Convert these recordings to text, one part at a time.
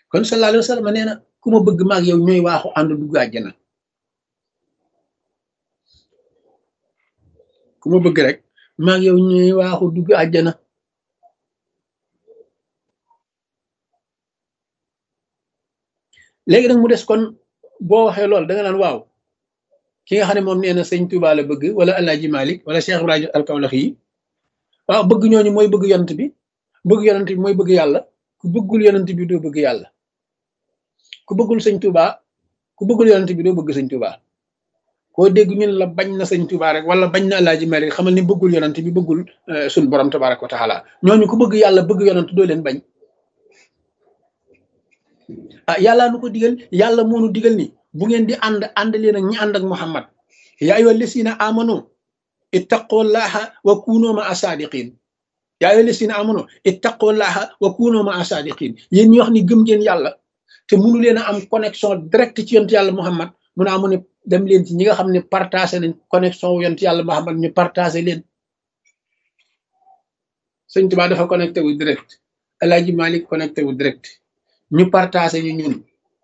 kon sallallahu alayhi wa sallam nee na ku ma bëgg maag yow ñooy waaxu ànd dugg àjjana ku ma bëgg rek maag yow ñooy waaxu dugg àjjana léegi nag mu des kon boo waxee loolu da nga naan waaw ki nga xam ne moom nee na sëñ Touba la bëgg wala Alaaji Malik wala Cheikh Ibrahima Alkawlax yi waaw bëgg ñooñu mooy bëgg yonent bi bëgg yonent bi mooy bëgg yàlla ku bëggul yonent bi doo bëgg yàlla ku bëggul sëñ Touba ku bëggul yonent bi doo bëgg sëñ Touba koo dégg ñun la bañ na sëñ Touba rek wala bañ na Alaaji Malik xamal ni bëggul yonent bi bëggul suñ borom tabaraka wa taala ñooñu ku bëgg yàlla bëgg yonent doo leen bañ ah yàllaa nu ko digal yàlla moo nu digal ni bu ngeen di ànd leen ak ñi ànd ak Muhammad yaa ayyuha llazina amanu ittaqullaha wa kunu ma asadiqin yaa ayyuha llazina amanu ittaqullaha wa kunu ma asadiqin yéen ñi wax ni gëm ngeen yàlla te mënu leen a am connexion direct ci yonent yàlla Muhammad mun a amu ne dem leen ci ñi nga xam ne partagé nañ connexion wu yonent yàlla Muhammad ñu partagé leen sëñ Tuubaa dafa connecté wu direct Alaaji Malik connecté wu direct ñu partagé ñu ñun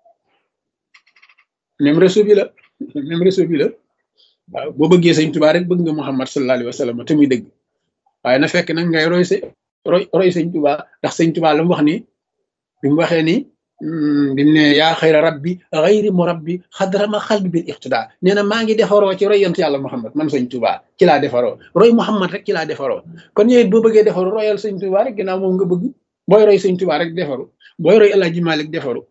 même réseau bi la même réseau bi la waaw boo bëggee sëñ Tuubaa rek bëgg nga Muhammad sallallahu alayhi wa sallam te muy dëgg waaye na fekk nag ngay roy sëñ Tuubaa ndax sëñ Tuubaa la mu wax ni bi mu waxee ni bi mu ne yaa xayra rabbi xayri mu rabbi xadrama xalbi bil iqtidaa nee na maa ngi defaroo ci roy yonent yàlla Muhammad man sëñ Tuubaa ci laa defaroo roy Muhammad rek ci laa defaroo kon ñëwit boo bëggee defaru royal sëñ Tuubaa rek ginnaaw moom nga bëgg booy roy sëñ Tuubaa rek defaru booy roy Alaaji Malik defaru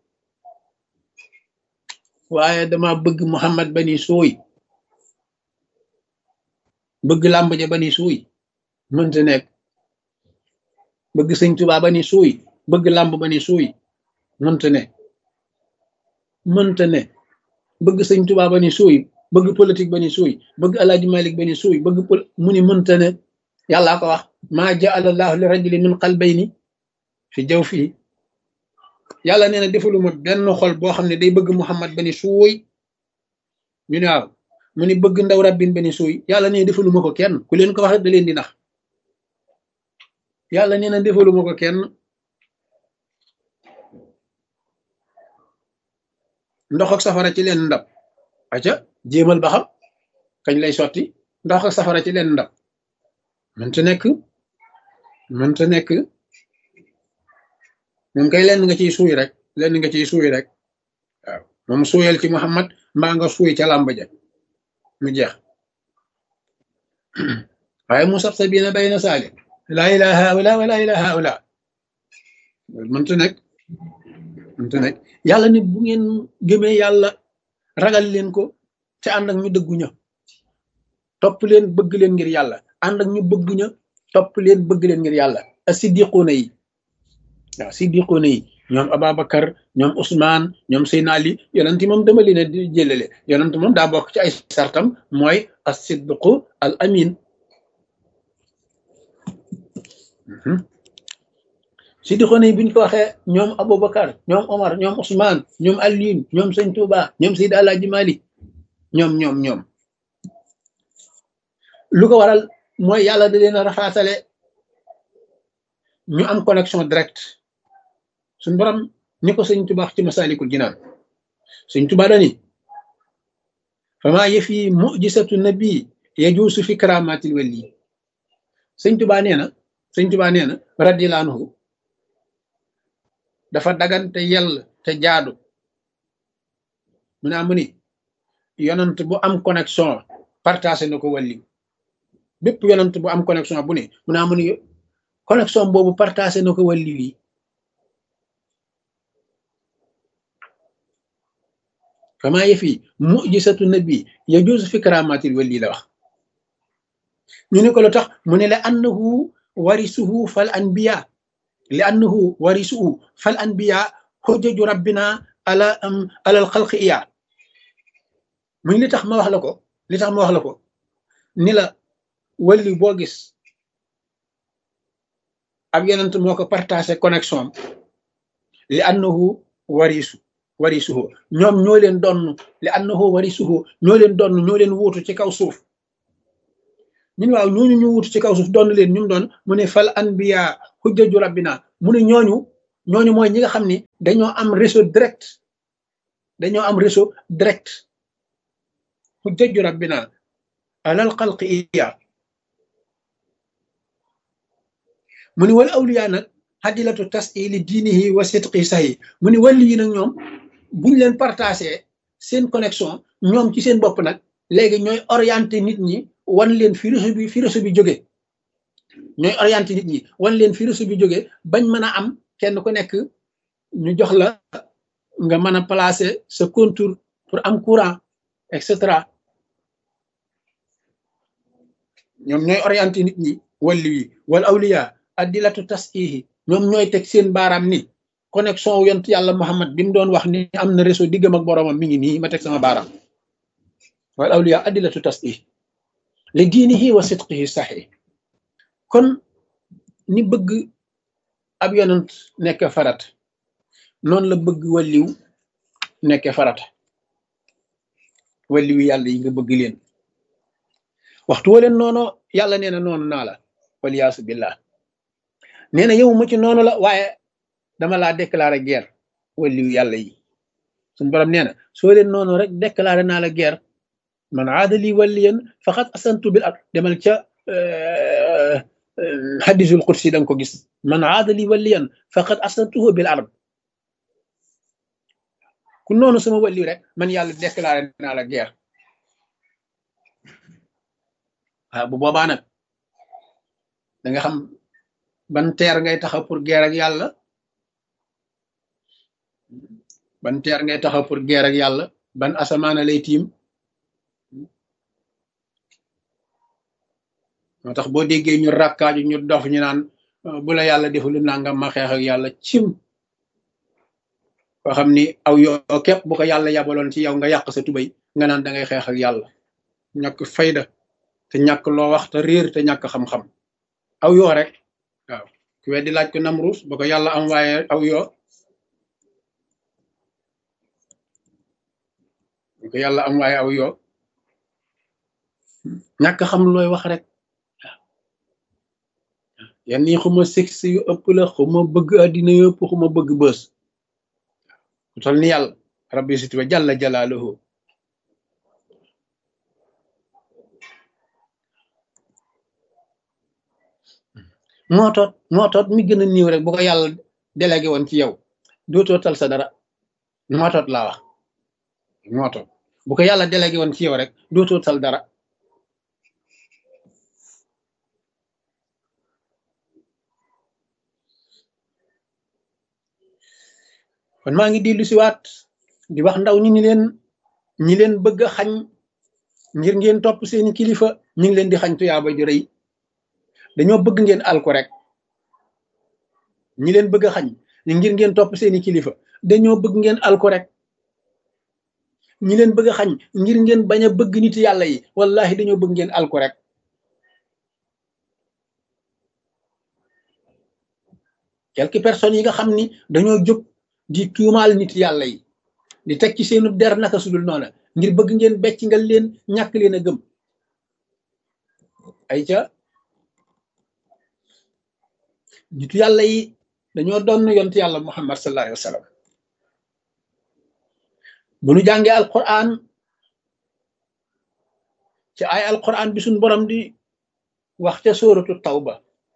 waaye dama bëgg Muhammad bani suuy bëgg làmb ja bani suuy mënta nekk bëgg sëñ Tuubaa bani suuy bëgg làmb bani suuy mënta ne mënta ne bëgg sëñ Tuubaa bani suuy bëgg politique bani suuy bëgg Alaaji Malik bani suuy bëgg mu ni mënta ne yàllaa ko wax maa ja'ala Allahu li rajulin min qalbayni fi jawfihi yàlla nee na defaluma benn xol boo xam ne day bëgg Muhammad bani suuy ñu ne waaw mu ni bëgg ndaw rabbin bani suuy yàlla nee na defaluma ko kenn ku leen ko wax da leen di nax yàlla nee na defaluma ko kenn ndox ak safara ci leen ndab aca jéemal ba xam kañ lay sotti ndox ak safara ci leen ndab mënta nekk moom kay lenn nga ciy suuy rek waaw moom suuyal ci Muhammad mbaa nga suuy ca làmb ja mu jeex waaye mu sab sa biina bayna saali laa ilaha haula wa laa ilaha haula mënta nekk yàlla nit bu ngeen gëmee yàlla ragal leen ko te ànd ak ñu dëggu ña topp leen bëgg leen ngir yàlla ànd ak ñu bëgg ña topp leen bëgg leen ngir yàlla as-siddiquuna yi waaw siddiquuna yi ñoom Ababacar ñoom Ousmane ñoom Seydina Ali yonent moom dama leen a di jëlale yonent moom daa bokk ci ay sartam mooy as-siddiqu al amin siddiquuna yi buñ ko waxee ñoom Aboubacar ñoom Omar ñoom Ousmane ñoom Alioune ñoom Sëñ Touba ñoom Seydi Alaaji Malik ñoom lu ko waral mooy yàlla da leen a rafaatale ñu am connexion direct suñ borom ni ko sëñ Tuubaa ci Masaalikul Jinaan sëñ Tuubaa dani fama yëfi mujisatu nabi yajuusu fi karamatil wali sëñ Tuubaa nee na radiyallaahu anhu dafa dagan te yell te jaadu mu ne amu ni yonant bu am connexion partagé na ko wali bépp yonant bu am connexion bu ne mu ne amu ni connexion boobu partagé na ko wàlli wi kama yëfi mujisatu nabi yajuuzu fi karamatil wàlli la wax ñu ne ko lu tax mu ne la annahu warisuhu fal anbiya li annahu warisuhu fal anbiya hujjaju rabbina alal xalqi iya mu ne li tax ma wax la ko ni la wàlli boo gis ab yonent moo ko partagé connexion am li annahu warisuhu ñoom ñoo leen donn li annahu warisuhu ñoo leen wuutu ci kaw suuf ñun waaw ñooñu ñu wuutu ci kaw suuf doon leen ñu doon mu ne fal anbiya hujjaju rabbina mu ne ñooñu ñooñu mooy ñi nga xam ni dañoo am réseau direct hujjaju rabbina alal xalqi iya mu ni wal awliya nag hadilatu tasili diinihi wa sidqi sahi mu ni wàlli yi nag ñoom buñ leen partagé seen connexion ñoom ci seen bopp nag léegi ñooy orienté nit ñi wan leen fi réseau bi jóge ñooy orienté nit ñi wan leen fi réseau bi jóge bañ mën a am kenn ku nekk ñu jox la nga mën a placer sa contour pour am courant et cetera ñoom ñooy orienté nit ñi wàlli yi wal awliya addilatu tasihi ñoom ñooy teg seen baaraam ni connexion wu yont yàlla Muhammad bi mu doon wax ni am na réseau diggam ak boroomam mi ngi nii ma teg sama baaraam wal awliya addilatu tasihi li diinihi wa sidqihi saxi kon ni bëgg ab yonent nekk farat noonu la bëgg wàlliw nekk farat wàlliwu yàlla yi nga bëgg leen waxtu wa leen noonu yàlla nee na noonu naa la waliyaasu billah nee na yow mu ci noonu la waaye dama laa déclaré guerre wàlliwu yàlla yi suñu borom nee na soo leen noonu rek déclaré naa la guerre man aadali waliyan faqad asantu bil ard demal ca hadisul qudsi da nga ko gis man aadali waliyan faqad asantuhu bil ard ku noonu sama wàlliw rek man yàlla déclaré naa la guerre waaw bu boobaa nag da nga xam ban teer ngay taxaw pour guerre ak yàlla ban teer ngay taxaw pour guerre ak yàlla ban asamaana lay tiim moo tax boo déggee ñu rakkaaju ñu dof ñu naan bu la yàlla defulu nangam ma xeex ak yàlla cim koo xam ni aw yoo képp bu ko yàlla yabaloon ci yow nga yàq sa tubay nga naan da ngay xeex ak yàlla ñàkk fayda te ñàkk loo wax te réer te ñàkk xam-xam aw yoo rek waaw ku weddi laaj ko Namruus ba ko yàlla am waaye aw yoo ba ko yàlla am waaye aw yoo ñàkk xam looy wax rek waaw yan nii xuma sexe yu ëpp la xuma bëgg àddina yu ëpp xuma bëgg bës ku tol ni yàlla rabbi siti wa jalla jalaaluhu mootoot mi gën a niiw rek bu ko yàlla délégué woon ci yow dootoo tal sa dara mootoot laa wax mootoot bu ko yàlla délégué woon ci yow rek dootoo tal dara kon maa ngi dellu siwaat di wax ndaw ñi ñi leen bëgg a xañ ngir ngeen topp seeni kilifa ñi ngi leen di xañ tuyaaba ju rëy dañoo bëgg ngeen alku rek ñi leen bëgg a xañ ngir ngeen topp seeni kilifa dañoo bëgg ngeen alku rek ñi leen bëgg a xañ ngir ngeen bañ a bëgg nit yàlla yi wallahi dañoo bëgg ngeen alku rek quelques personnes yi nga xam ni dañoo jóg di tuumaal nit yàlla yi di teg ci seenu der naka sudul noona ngir bëgg ngeen becc nga leen ñàkk leen a gëm ay ca nitu yàlla yi dañoo doon yont yàlla Muhammad sallallahu alayhi wa sallam bu nu jàngee alquran ci ay alquran bi suñ borom di wax ca sóoratu tawba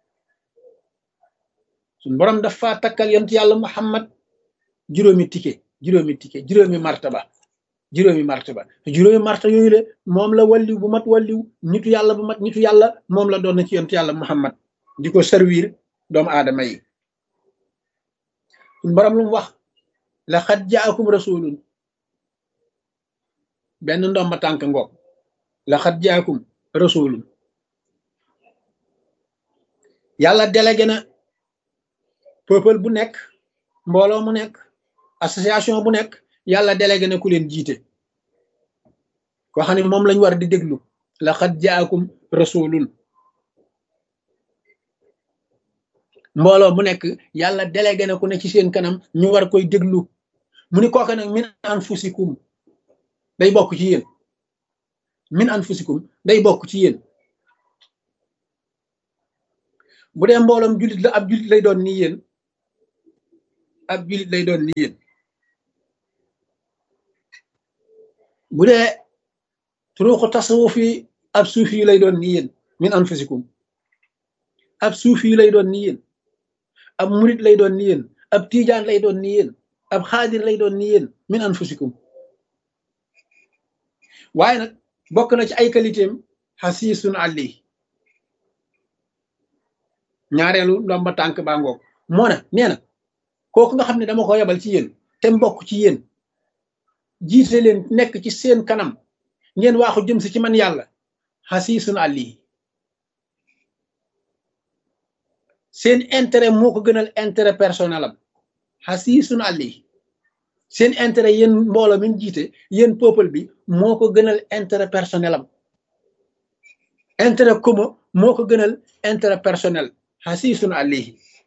suñ borom dafa takkal yont yàlla Muhammad juróomi martaba juróomi martaba yooyu le moom la walliw bu mat walliw nitu yàlla bu mat nitu yàlla moom la doon na ci yont yàlla Muhammad di ko servir doomu aadama yi suñ borom lu mu wax laqad jaakum rasulun benn ndomba tànk ngoog laqad jaakum rasulun yàlla délégué na peuple bu nekk mbooloo mu nekk association bu nekk yàlla délégué na ku leen jiite koo xam ne moom lañ war di déglu laqad jaakum rasulun mbooloo mu nekk yàlla délégué na ku ne ci seen kanam ñu war koy déglu mu ni kooke nag min anfusikum day bokk ci yéen min anfusikum day bokk ci yéen bu dee mbooloom jullit la ab jullit lay doon ni yéen ab julit lay doon ni yéen bu dee turuqu tasawuf yi ab suufi yu lay doon ni yéen min anfusikum ab suufi yu lay doon ni yéen ab murit lay doon ni yéen ab tiijaan lay doon ni yéen ab xaadir lay doon ni yéen min anfusikum waaye nag bokk na ci ay qualité am xasiisun ali ñaareelu ndomba tànk baa ngoog moo na nee na kooku nga xam ne dama ko yebal ci yéen te mbokk ci yéen jiite leen nekk ci seen kanam ngeen waaxu jëm si ci man yàlla xasiisun ali seen intérêt moo ko gënal intérêt personnel am xasiisun ali seen intérêt yéen mbooloo mi jiite yéen peuple bi moo ko gënal intérêt personnel am intérêt commun moo ko gënal intérêt personnel xasiisun alayhi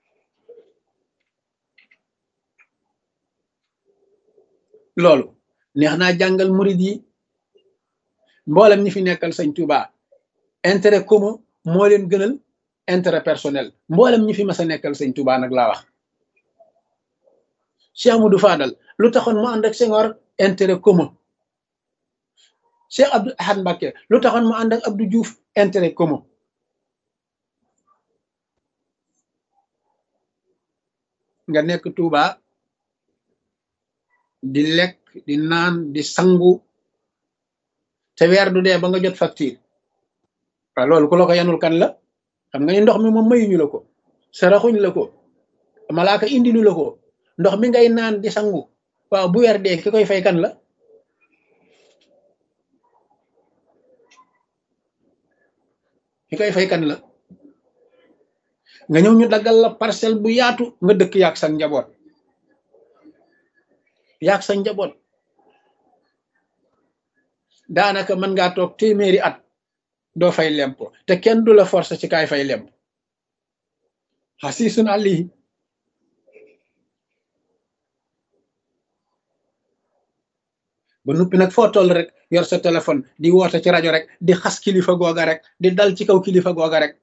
loolu neex naa jàngal murid yi mboolem ñi fi nekkal sëñ Touba intérêt commun moo leen gënal intérêt personnel mboolem ñi fi mas a nekkal sëñ Touba nag laa wax Cheikh Amadou Fadal lu taxoon mu ànd ak Senghor intérêt commun Cheikh Abdou Ahad Mbacké lu taxoon mu ànd ak Abdou Diouf intérêt commun nga nekk Touba di lekk di naan di sangu te weer du dee ba nga jot facture waaw loolu ku la ko yanul kan la xam nga ni ndox mi moom mayuñu la ko saraxuñ la ko malaaka indilu la ko ndox mi ngay naan di sangu waaw bu weer dee ki koy fay kan la ki koy fay kan la nga ñëw ñu daggal la parcelle bu yaatu nga dëkk yaag sa njaboot daanaka mën ngaa toog téeméeri at doo fay lempo te kenn du la force ci kaay fay lemp xasiisun alayhi ba nuppi nag foo toll rek yor sa téléphone di woote ci rajo rek di xas kilifa googa rek di dal ci kaw kilifa googa rek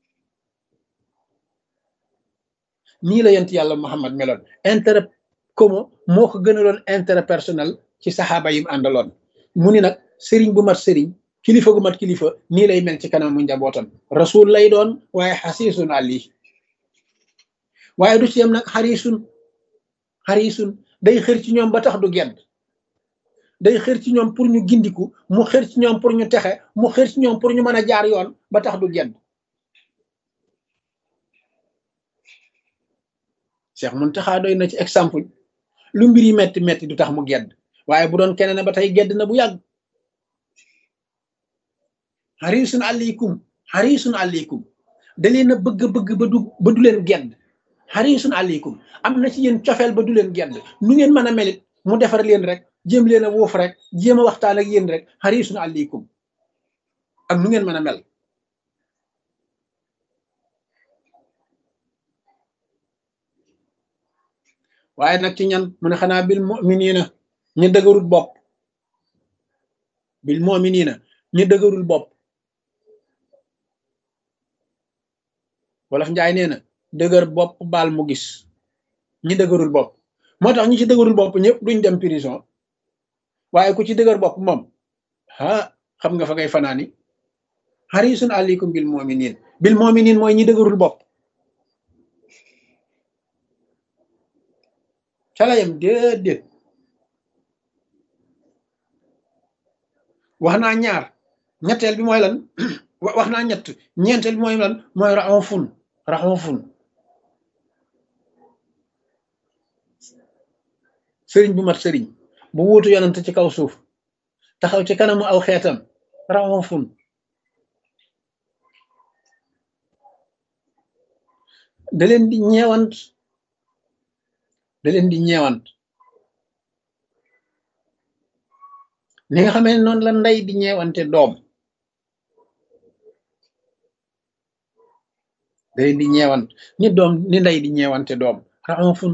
nii la yent yàlla Muhammad meloon intérêt commun moo ko gënaloon intérêt personnel ci saxaaba yi mu àndaloon mu ni nag sëriñ bu mat sëriñ kilifa gu mat kilifa nii lay mel ci kanamu njabootam rasul lay doon waaye xasiisun ali waaye du ci yem nag xarisun day xër ci ñoom ba tax du gedd day xër ci ñoom pour ñu gindiku mu xër ci ñoom pour ñu texe mu xër ci ñoom pour ñu mën a jaar yoon ba tax du gedd Cheikh Muntaxa doy na ci exemple lu mbir yi metti metti du tax mu gedd waaye bu doon keneen ba tey gedd na bu yàgg xarisun aleykum da leen a bëgg ba du leen gedd xarisun aleykum am na ci yéen cofeel ba du leen gedd nu ngeen mën a melit mu defar leen rek jéem leen a wuuf rek jéem a waxtaan ak yéen rek xarisun aleykum ak nu ngeen mën a mel waaye nag ci ñan mu ne xanaa bil muminina ñu dëgërul bopp bil muminina ñu dëgërul bopp wolof njaay nee na dëgër bopp baal mu gis ñi dëgërul bopp moo tax ñi ci dëgërul bopp ñëpp duñ dem prison waaye ku ci dëgër bopp moom xam nga fa ngay fanaani harisun aleykum bil mu'minin mooy ñi dëgërul bopp calayam déedéet wax naa ñaar ñetteel bi mooy lan wax naa ñett ñeenteel bi mooy lan mooy raxoofun sëriñ bu mat sëriñ bu wuutu yonante ci kaw suuf taxaw ci kanamu aw xeetam raxoofun da leen di ñeewant ni nga xamee noonu la ndey di ñeewante doom da leen di ñeewant ni ndey di ñeewante doom raxoofun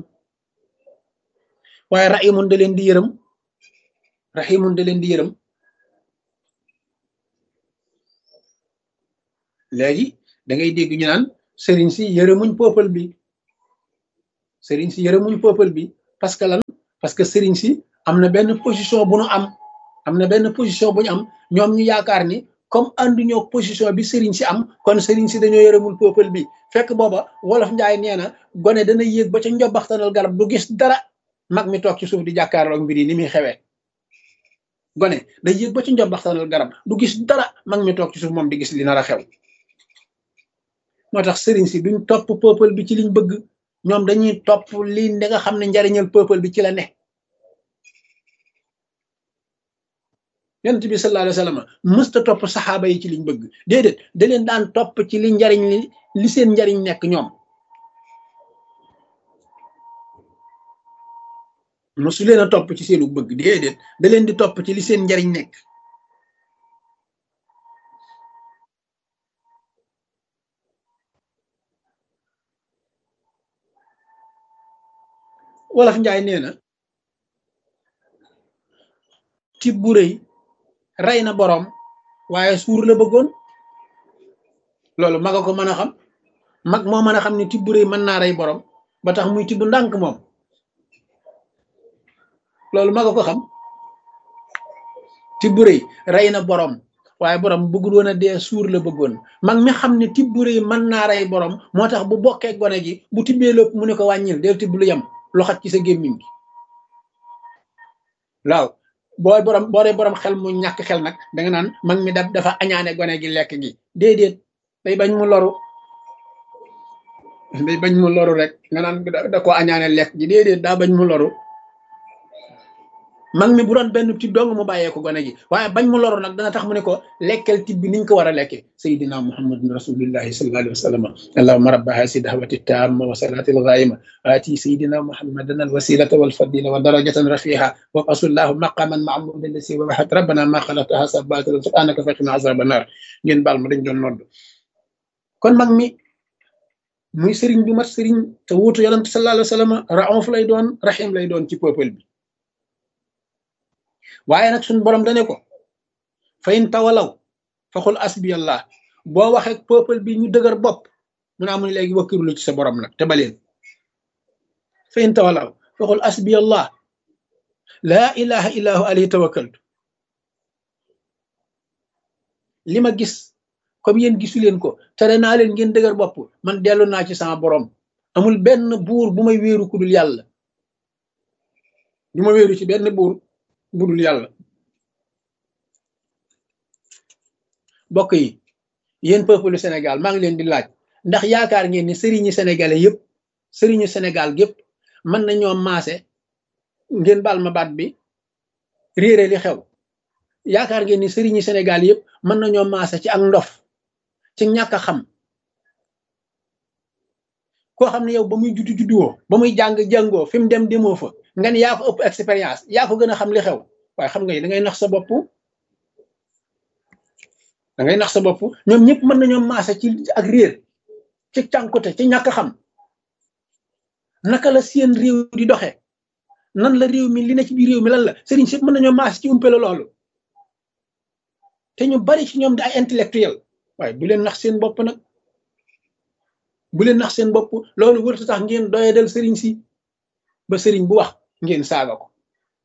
waaye raximun da leen di yërëm léegi da ngay dégg ñu naan sëriñ si yërëmuñ peuple bi sëriñ si yërëmuñ peuple bi parce que lan parce que sëriñ si am na benn position bu nu am na benn position bu ñu am ñoom ñu yaakaar ni comme ànduñoo position bi sëriñ si am kon sëriñ si dañoo yërëmul peuple bi fekk booba wolof njaay nee na gone dana yéeg ba ca njobbaxtanal garab du gis dara mag mi toog ci suuf di jàkkaarloog mbir yi ni muy xewee gone day yéeg ba ci njobbaxtanal garab du gis dara mag mi toog ci suuf moom di gis li nar a xew moo tax sëriñ si duñ topp peuple bi ci liñ bëgg ñoom dañuy topp li nga xam ne njariñal peuple bi ci la ne yonent bi sallallahu alayhi wa sallam mësta topp saxaaba yi ci liñ bëgg déedéet da leen daan topp ci li njariñ li seen njariñ nekk ñoom mosu leen a topp ci seenu bëgg déedéet da leen di topp ci li seen njariñ nekk wolof njaay nee na tib bu rëy rey na boroom waaye suur la bëggoon loolu maga ko mën a xam mag moo mën a xam ni tib bu rëy mën naa rey boroom ba tax muy tibb ndànk moom loolu maga ko xam tib bu rëy rey na boroom waaye boroom bëggul woon a dee suur la bëggoon mag mi xam ne tib bu rëy mën naa rey boroom moo tax bu bokkee gone gi bu tibbee lépp mu ne ko wàññil del tibb lu yem lu xat ci sa gémmiñ gi waaw boo dee borom xel mu ñàkk xel nag danga naan mag mi dafa añaane gone gi lekk gi déedéet day bañ mu loru rek nga naan da ko añaane lekk gi déedéet daa bañ mu loru mag mi bu doon benn tib dong mu bàyyee ko gone gi waaye bañ mu loru nag dana tax mu ne ko lekkel tib bi niñ ko war a lekke sayidina muhammadun rasulillahi sallallahu alayhi wa sallam allahumma rabba hasi dahwati tamma wa salati alghaima ati sayidina muhammadan alwasilata walfadila wa darajatan rafiha wa qasullahu maqaman mahmudan lasi wa wahat rabbana ma khalaqta hasa batila subhanaka faqina azaba nar ngeen baal ma dañ doon nodd kon mag mi muy sëriñ bu mat sëriñ te wuutu yonent sallallahu alayhi wa sallam raouf lay doon rahim lay doon ci peuple bi waaye nag suñ borom dane ko fa in tawalaw faxul asbiyallah boo waxee peuple bi ñu dëgër bopp mu naa mu ne léegi wakkirlu ci sa borom nag te baleen fa in tawalaw faxul asbiyallah laa ilaha illahu alayhi tawakkaltu li ma gis comme yéen gisu leen ko tere naa leen ngeen dëgër bopp man dellu naa ci sama borom amul benn buur bu may wéeru ku dul yàlla du ma wéeru ci benn buur budul yàlla bokk yi yéen peuple Sénégal maa ngi leen di laaj ndax yaakaar ngeen ni sëriñu sénégalais yëpp sëriñu Sénégal gépp mën nañoo maase ngeen baal ma baat bi réere li xew yaakaar ngeen ni sëriñu Sénégal yëpp mën nañoo maase ci ak ndof ci ñàkk a xam koo xam ne yow ba muy judduwoo ba muy jàngoo fi mu dem demoo fa nga ni yaa ko ëpp expérience yaa ko gën a xam li xew waaye xam nga da ngay nax sa bopp ñoom ñëpp mën nañoo maase ci ak réer ci cànkute ci ñàkk xam naka la seen réew di doxe nan la réew mi li na ci biir réew mi lan la sëriñ si mën nañoo maase ci umpale loolu te ñu bari ci ñoom di ay intellectuel waaye bu leen nax seen bopp nag bu leen nax seen bopp loolu wërta tax ngeen doyadal sëriñ si ba sëriñ bu wax ngeen saaga ko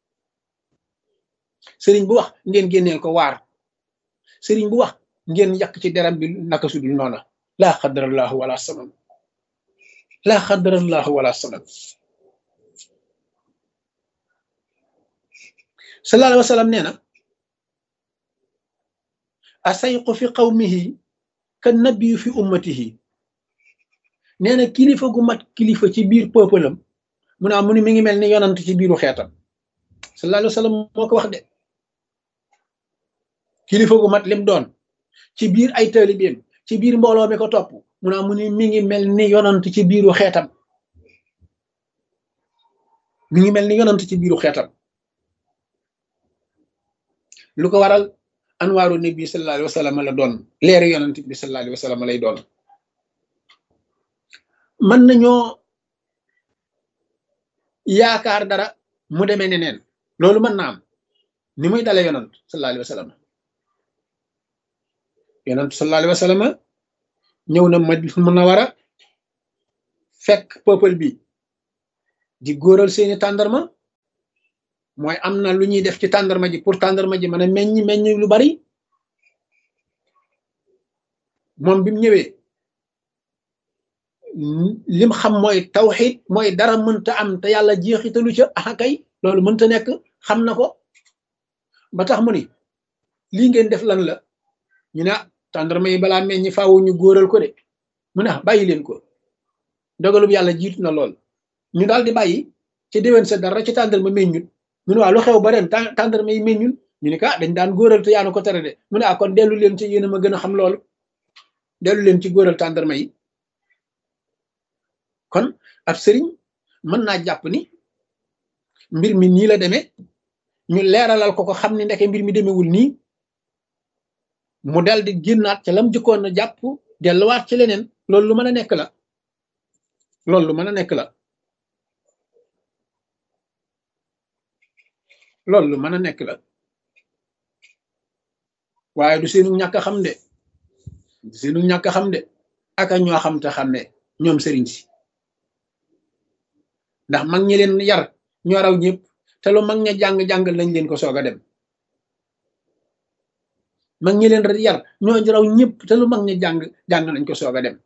sëriñ bu wax ngeen génneel ko waar sëriñ bu wax ngeen yàq ci deram bi naka sudul noona laa xadarallahu wala sanam laa xadarallahu wala sanam sallallahu alayhi wa sallam nee na asayqu fi qawmihi ka nabiyu fi ummatihi nee na kilifa gu mat kilifa ci biir peuple am mu naa mu ni mi ngi mel ni yonant ci biiru xeetam sallallahu alayhi wa sallam moo ko wax de kilifa gu mat lim doon ci biir ay taalibeem ci biir mbooloo mi ko topp mu naa mu ni mi ngi mel ni yonant ci biiru xeetam mi ngi mel ni yonant ci biiru xeetam lu ko waral anwaaru nabi sallallahu alayhi wa sallam la doon leeri yonant bi sallallahu alayhi wa sallam lay doon mën nañoo yaakaar dara mu demee neneen loolu mën na am ni muy dale yonant sallallahu alayhi wa sallam yonant sallallahu alayhi wa sallam ñëw na Madinatul Munawwara fekk peuple bi di góoral seeni tàndarma mooy am na lu ñuy def ci tàndarma ji pour tàndarma ji mën a meññ lu bari. moom bi mu ñëwee lim xam mooy tawxiid mooy dara mënta am te yàlla jeexitalu ca kay loolu mënta nekk xam na ko ba tax mu ni lii ngeen def lan la ñu ne tàndarma yi balaa meññi faawu ñu góoral ko de mu ne bàyyi leen ko dogalub yàlla jiitu na lool ñu daal di bàyyi ci déwén sa dara ci tàndarma meññut mu ne waa lu xew ba ren tàndarma yi meññul ñu ne dañ daan góoral te yaanu ko tere de mu ne kon dellu leen ci yéen a ma gën a xam loolu dellu leen ci góoral tàndarma yi. kon ab sëriñ mën naa jàpp ni mbir mi nii la demee ñu leeralal ko xam ni ndeke mbir mi demewul nii mu dal di génnaat ca lam jëkkoon na jàpp delluwaat ci leneen loolu lu mën a nekk la loolu lu mën a nekk la loolu lu mën a nekk la waaye du seenu ñàkk a xam de du seenu ñàkk a xam de aka ñoo xam te xam ne ñoom sëriñ si ndax mag ñi leen yar ñoo raw ñëpp te lu mag ña jàngal nañ leen ko soog a dem mag ñi leen yar ñoo raw ñëpp te lu mag ña jàng nañ ko soog a dem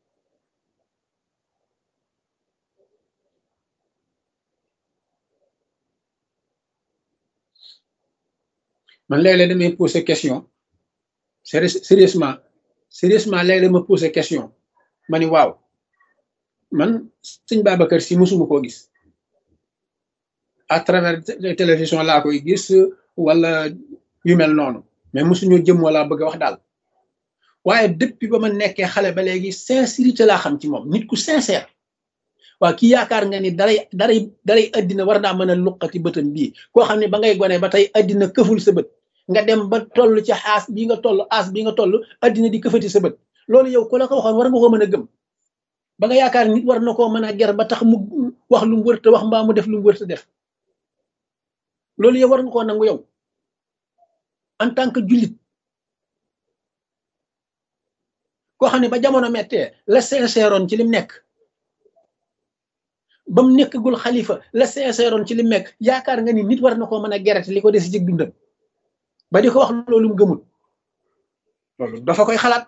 man léeg-léeg damay poser question sérieusement léeg-léeg ma poser question ma ni waaw man sëñ Babacar Si musuma koo gis à travers télévision laa koy gis wala yu mel noonu mais musuñu jëm wala bëgg a wax daal waaye depuis ba ma nekkee xale ba léegi sincérité laa xam ci moom nit ku sincère waa kii yaakaar nga ni daray addina war naa mën a luqati bëtam bii koo xam ne ba ngay gone ba tey addina këful sa bët nga dem ba toll ci aas bii nga toll addina di këfati sa bët loolu yow ku la ko waxoon war nga ko mën a gëm ba nga yaakaar nit war na koo mën a ger ba tax mu wax lu mu wërta wax mbaa mu def lu mu wërta def loolu yow war nga koo nangu yow en tant que jullit koo xam ne ba jamono mettee la sincèreoon ci lim nekk ba mu nekkagul xalifa la sincèreoon ci lim nekk yaakaar nga ni nit war na koo mën a gerete li ko des ci dundam ba di ko wax loolu mu gëmul loolu dafa koy xalaat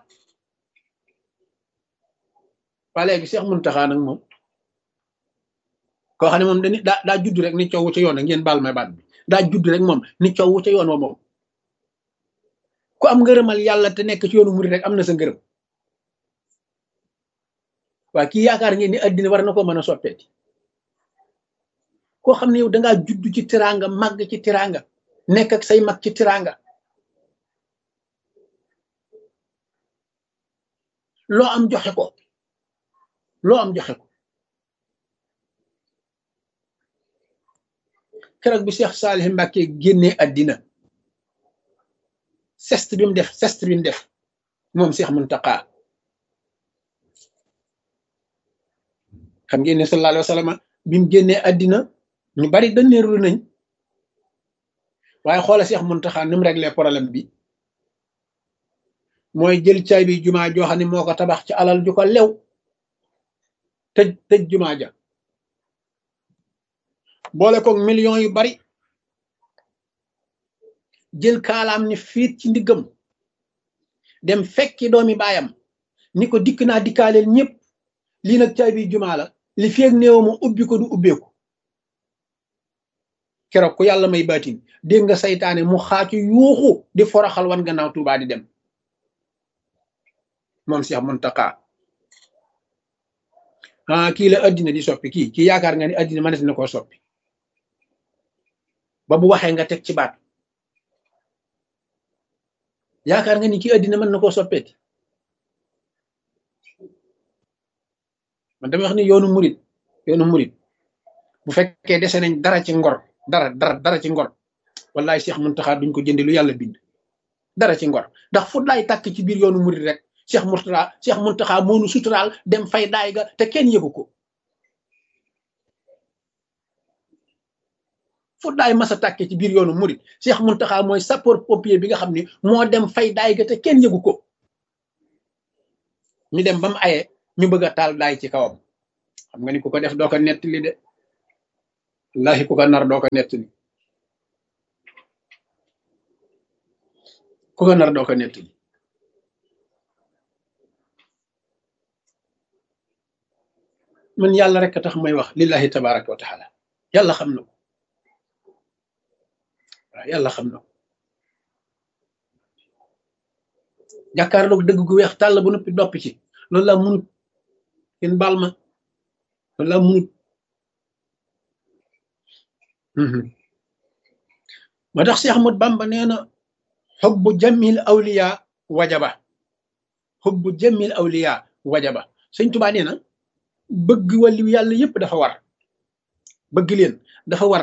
waa léegi Cheikh Mountakha nag moom koo xam ne moom dañuy daa judd rek ni coow ca yoon ak ngeen baal may baat bi daa judd rek moom ni coow ca yoon wa moom ku am ngërëmal yàlla te nekk ci yoonu murid rek am na sa ngërëm waa kii yaakaar ngeen ni addina war na ko mën a soppeeti koo xam ne yow dangaa judd ci tiraanga màgg ci tiraanga nekk ak say mag ci tiraanga loo am joxe ko keroog bi Cheikh Salih Mbacké génnee addina sest bi mu def moom Cheikh Mountakha xam ngeen ne sallallahu alayhi wa sallam bi mu génnee addina ñu bari dënneerlu nañ waaye xoola Cheikh Mountakha ni mu réglé problème bi mooy jël caabi jumaa joo xam ne moo ko tabax ci alal ju ko lew tëj jumaa ja boole koog millions yu bari jël kaalaam ni fiit ci ndiggam dem fekki doomi baayam ni ko dikk naa dikkaaleel ñëpp lii nag caabi jumaa la li feeg néew ma ubbi ko du ubbeeku keroog ku yàlla may baatin dégg nga saytaane mu xaacu yuuxu di foroxal wan gannaaw Tuubaa di dem moom Cheikh Mountakha kii la addina di soppi kii yaakaar nga ni addina mënees na koo soppi ba bu waxee nga teg ci baat yaakaar nga ni kii addina mën na koo soppeeti man dama wax ni yoonu murit bu fekkee dese nañ dara ci ngor dara ci ngor wallahi Cheikh Mountakha duñ ko jënde lu yàlla bind dara ci ngor ndax fu laay tàkk ci biir yoonu murit rek Cheikh Mountakha moonu suturaal dem fay daay ga te kenn yëgu ko fu daay masa tàkke ci biir yoonu murit Cheikh Mountakha mooy sapeur pompier bi nga xam ni moo dem fay daay ga te kenn yëgu ko ñu dem ba mu aye ñu bëgg a taal daay ci kawam xam nga ni ku ko def doo ko nettali de wallahi ku ko nar doo ko nettali ku ko nar doo ko nettali man yàlla rek a tax may wax lillahi tabaraka wa taala yàlla xam na ko waaw yàlla xam na ko jàkkaarloog dëgg gu weex tàll bu noppi dopp ci loolu laa munut kenn baal ma loolu laa munut moo tax Cheikh Ahmad Bamba nee na xubbu jamil awliya wajaba xubbu jamil awliya wajaba sëñ Tuubaa nee na bëgg wàllu yàlla yépp dafa war bëgg leen dafa war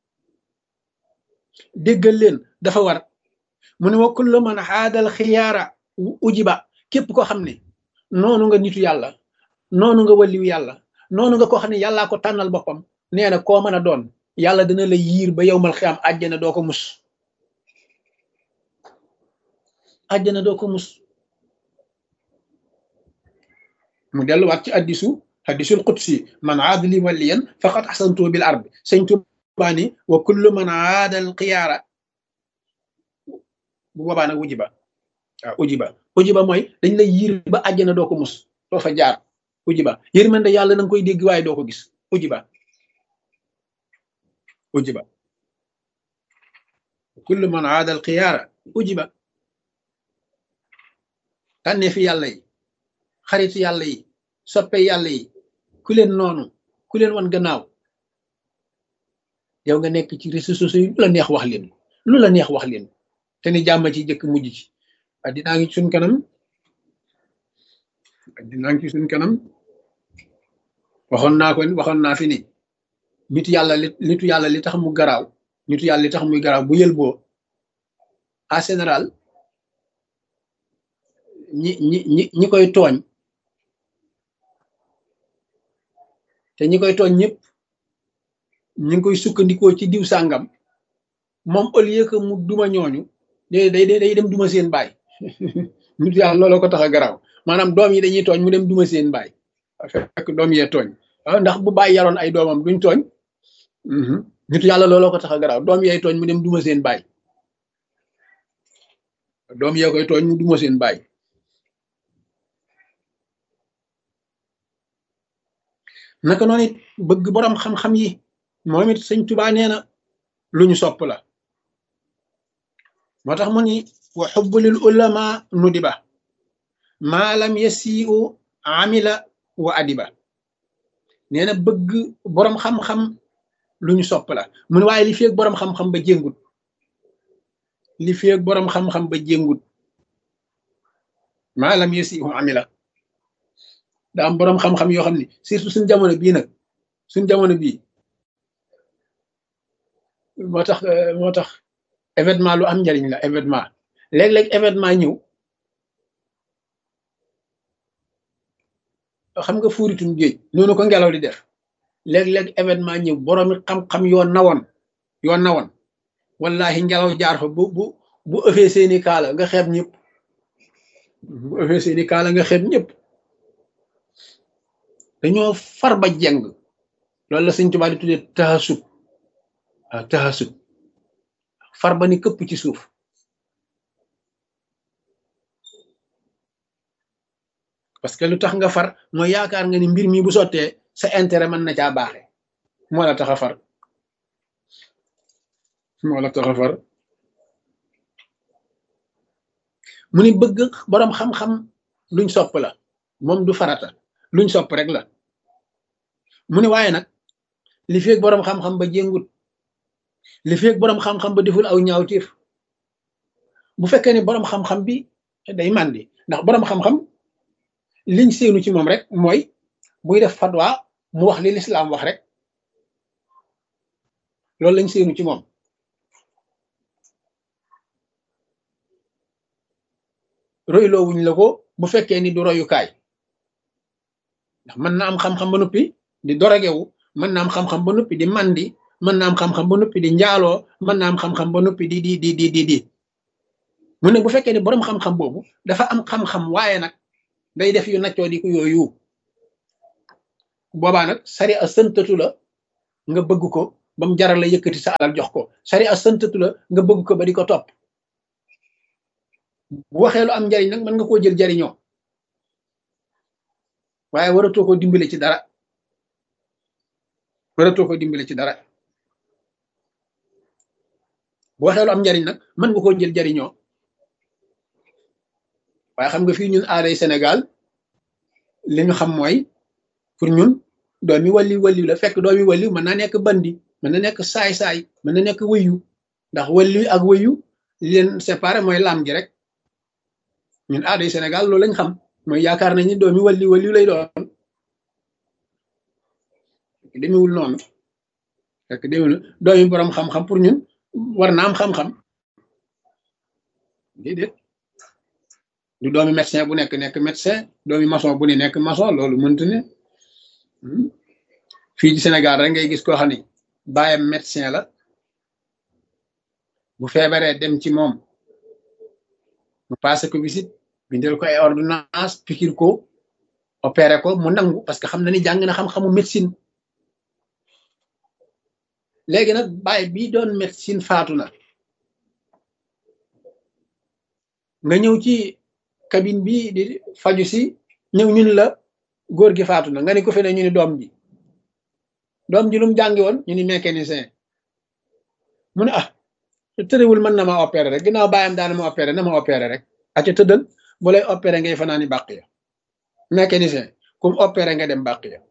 déggal leen dafa war mu ne wa kullu man xaadal xiyaara ujiba képp koo xam ne noonu nga nitu yàlla noonu nga wàlliwu yàlla noonu nga koo xam ne yàllaa ko tànnal boppam nee na koo mën a doon yàlla dina la yiir ba yowmal xiyaam àjjana doo ko mus àjjana doo ko mus mu delluwaat ci hadisul qudsi man aadali waliyan faqad ahsantu bil ard sëñ Tuubaa ni wa kullu man aadal xiyaara bu boobaa nag ujiba waaw ujiba mooy dañ lay yiir ba àjjana doo ko mus doo fa jaar ujiba yërmande yàlla na nga koy dégg waaye doo ko gis ujiba kullu man aada al xiyaara ujiba tànnee fi yàlla yi xaritu yàlla yi soppe yàlla yi ku leen noonu ku leen wan gannaaw yow nga nekk ci réseaux sociaux yi lu la neex wax leen lu la neex wax leen te ni jàmm ci jëkk mujj ci addinaa ngi suñ kanam waxoon naa fi ni nitu yàlla li tax mu garaaw nitu yàlla li tax muy garaaw bu yël boo en général ñi koy tooñ te ñi koy tooñ ñëpp ñi ngi koy sukkandikoo ci diw sàngam moom au lieu que mu duma ñooñu day dem duma seen baay nitu yàlla looloo ko tax a garaaw maanaam doom yi dañuy tooñ mu dem duma seen baay fekk doom yee tooñ ndax bu bàyyi yaroon ay doomam duñ tooñ nitu yàlla looloo ko tax a garaaw doom yee tooñ mu dem duma seen baay doom yee koy tooñ mu duma seen baay naka noonu it bëgg boroom xam-xam yi moom it sëñ Tuubaa nee na lu ñu sopp la moo tax mu ni wa xubbu lil ulama nudiba maa lam yasiu amila wa adiba nee na bëgg boroom xam-xam lu ñu sopp la mu ne waaye li feeg boroom xam-xam ba jéngut maa lam yasiu amila da am boroom xam-xam yoo xam ne surtout suñ jamono bii nag moo tax événement lu am njariñ la événement léeg-léeg événement ñëw xam nga fuuritum géej noonu ko ngelaw di def léeg-léeg événement ñëw boroomi xam-xam yoo nawoon wallahi ngelaw jaar fa bu ëffee seeni kaala nga xeeb ñëpp dañoo far ba jeng loolu la Sëñ Tuubaa di tuddee taxasub far ba ni këpp ci suuf parce que lu tax nga far mooy yaakaar nga ni mbir mi bu sottee sa intérêt mën na caa baaxe moo la tax a far mu ni bëgg boroom xam-xam luñ sopp la moom du farata luñ sopp rek la mu ni waaye nag li feeg boroom xam-xam ba jéngut li feeg boroom xam-xam ba deful aw ñaawteef bu fekkee ni boroom xam-xam bi day màndi ndax boroom xam-xam liñ séenu ci moom rek mooy buy def fatwa mu wax li lislaam wax rek loolu lañ séenu ci moom royloo wuñ la ko bu fekkee ni du royukaay ndax mën na am xam-xam ba noppi di dorogewu mën na am xam-xam ba noppi di mandi mën na am xam-xam ba noppi di njaaloo mën na am xam-xam ba noppi di mu ne bu fekkee ni boroom xam-xam boobu dafa am xam-xam waaye nag day def yu naccoo di ko yooyu boobaa nag sari a sëntatu la nga bëgg ko ba mu jaral la yëkkati sa alal jox ko sariya santatu la nga bëgg ko ba di ko topp bu waxee lu am njariñ nag mën nga koo jël jariñoo waaye waratoo ko dimbale ci dara waratoo ko dimbale ci dara bu waxee lu am njariñ nag mën nga koo jël jariñoo waaye xam nga fii ñun aaday Sénégal li ñu xam mooy pour ñun doomi waliw la fekk doomi waliw mën na nekk bandi mën na nekk saay-saay mën na nekk wëyu ndax waliw ak wëyu li leen séparé mooy laam gi rek ñun aaday Sénégal loolu lañ xam mooy yaakaar nañ ni doomi waliw lay doon demewul noonu fekk demewul doomi borom xam-xam pour ñun war na am xam-xam déedéet du doomi médecin bu nekk médecin doomi maçon bu ne nekk maçon loolu mëntu ne fii ci Sénégal rek ngay gis koo xam ne baayam médecin la bu feebaree dem ci moom mu passé ko visite bindal ko ay ordonnance pikir ko opéré ko mu nangu parce que xam na ni jàng na xam-xamu médecine léegi nag baay bi doon médecine faatu na nga ñëw ci cabine bi di faju si ñëw ñun la góor gi faatu na nga ni ko fi ne ñu ni doom ji lu mu jàngi woon ñu ni mécanicien mu ne tërëwul mën na ma opéré rek ginnaaw bàyyam daana ma opéré na ma opéré rek aca tëddal bu lay opéré ngay fanaani bàq ya mécanicien comme opéré nga dem bàq ya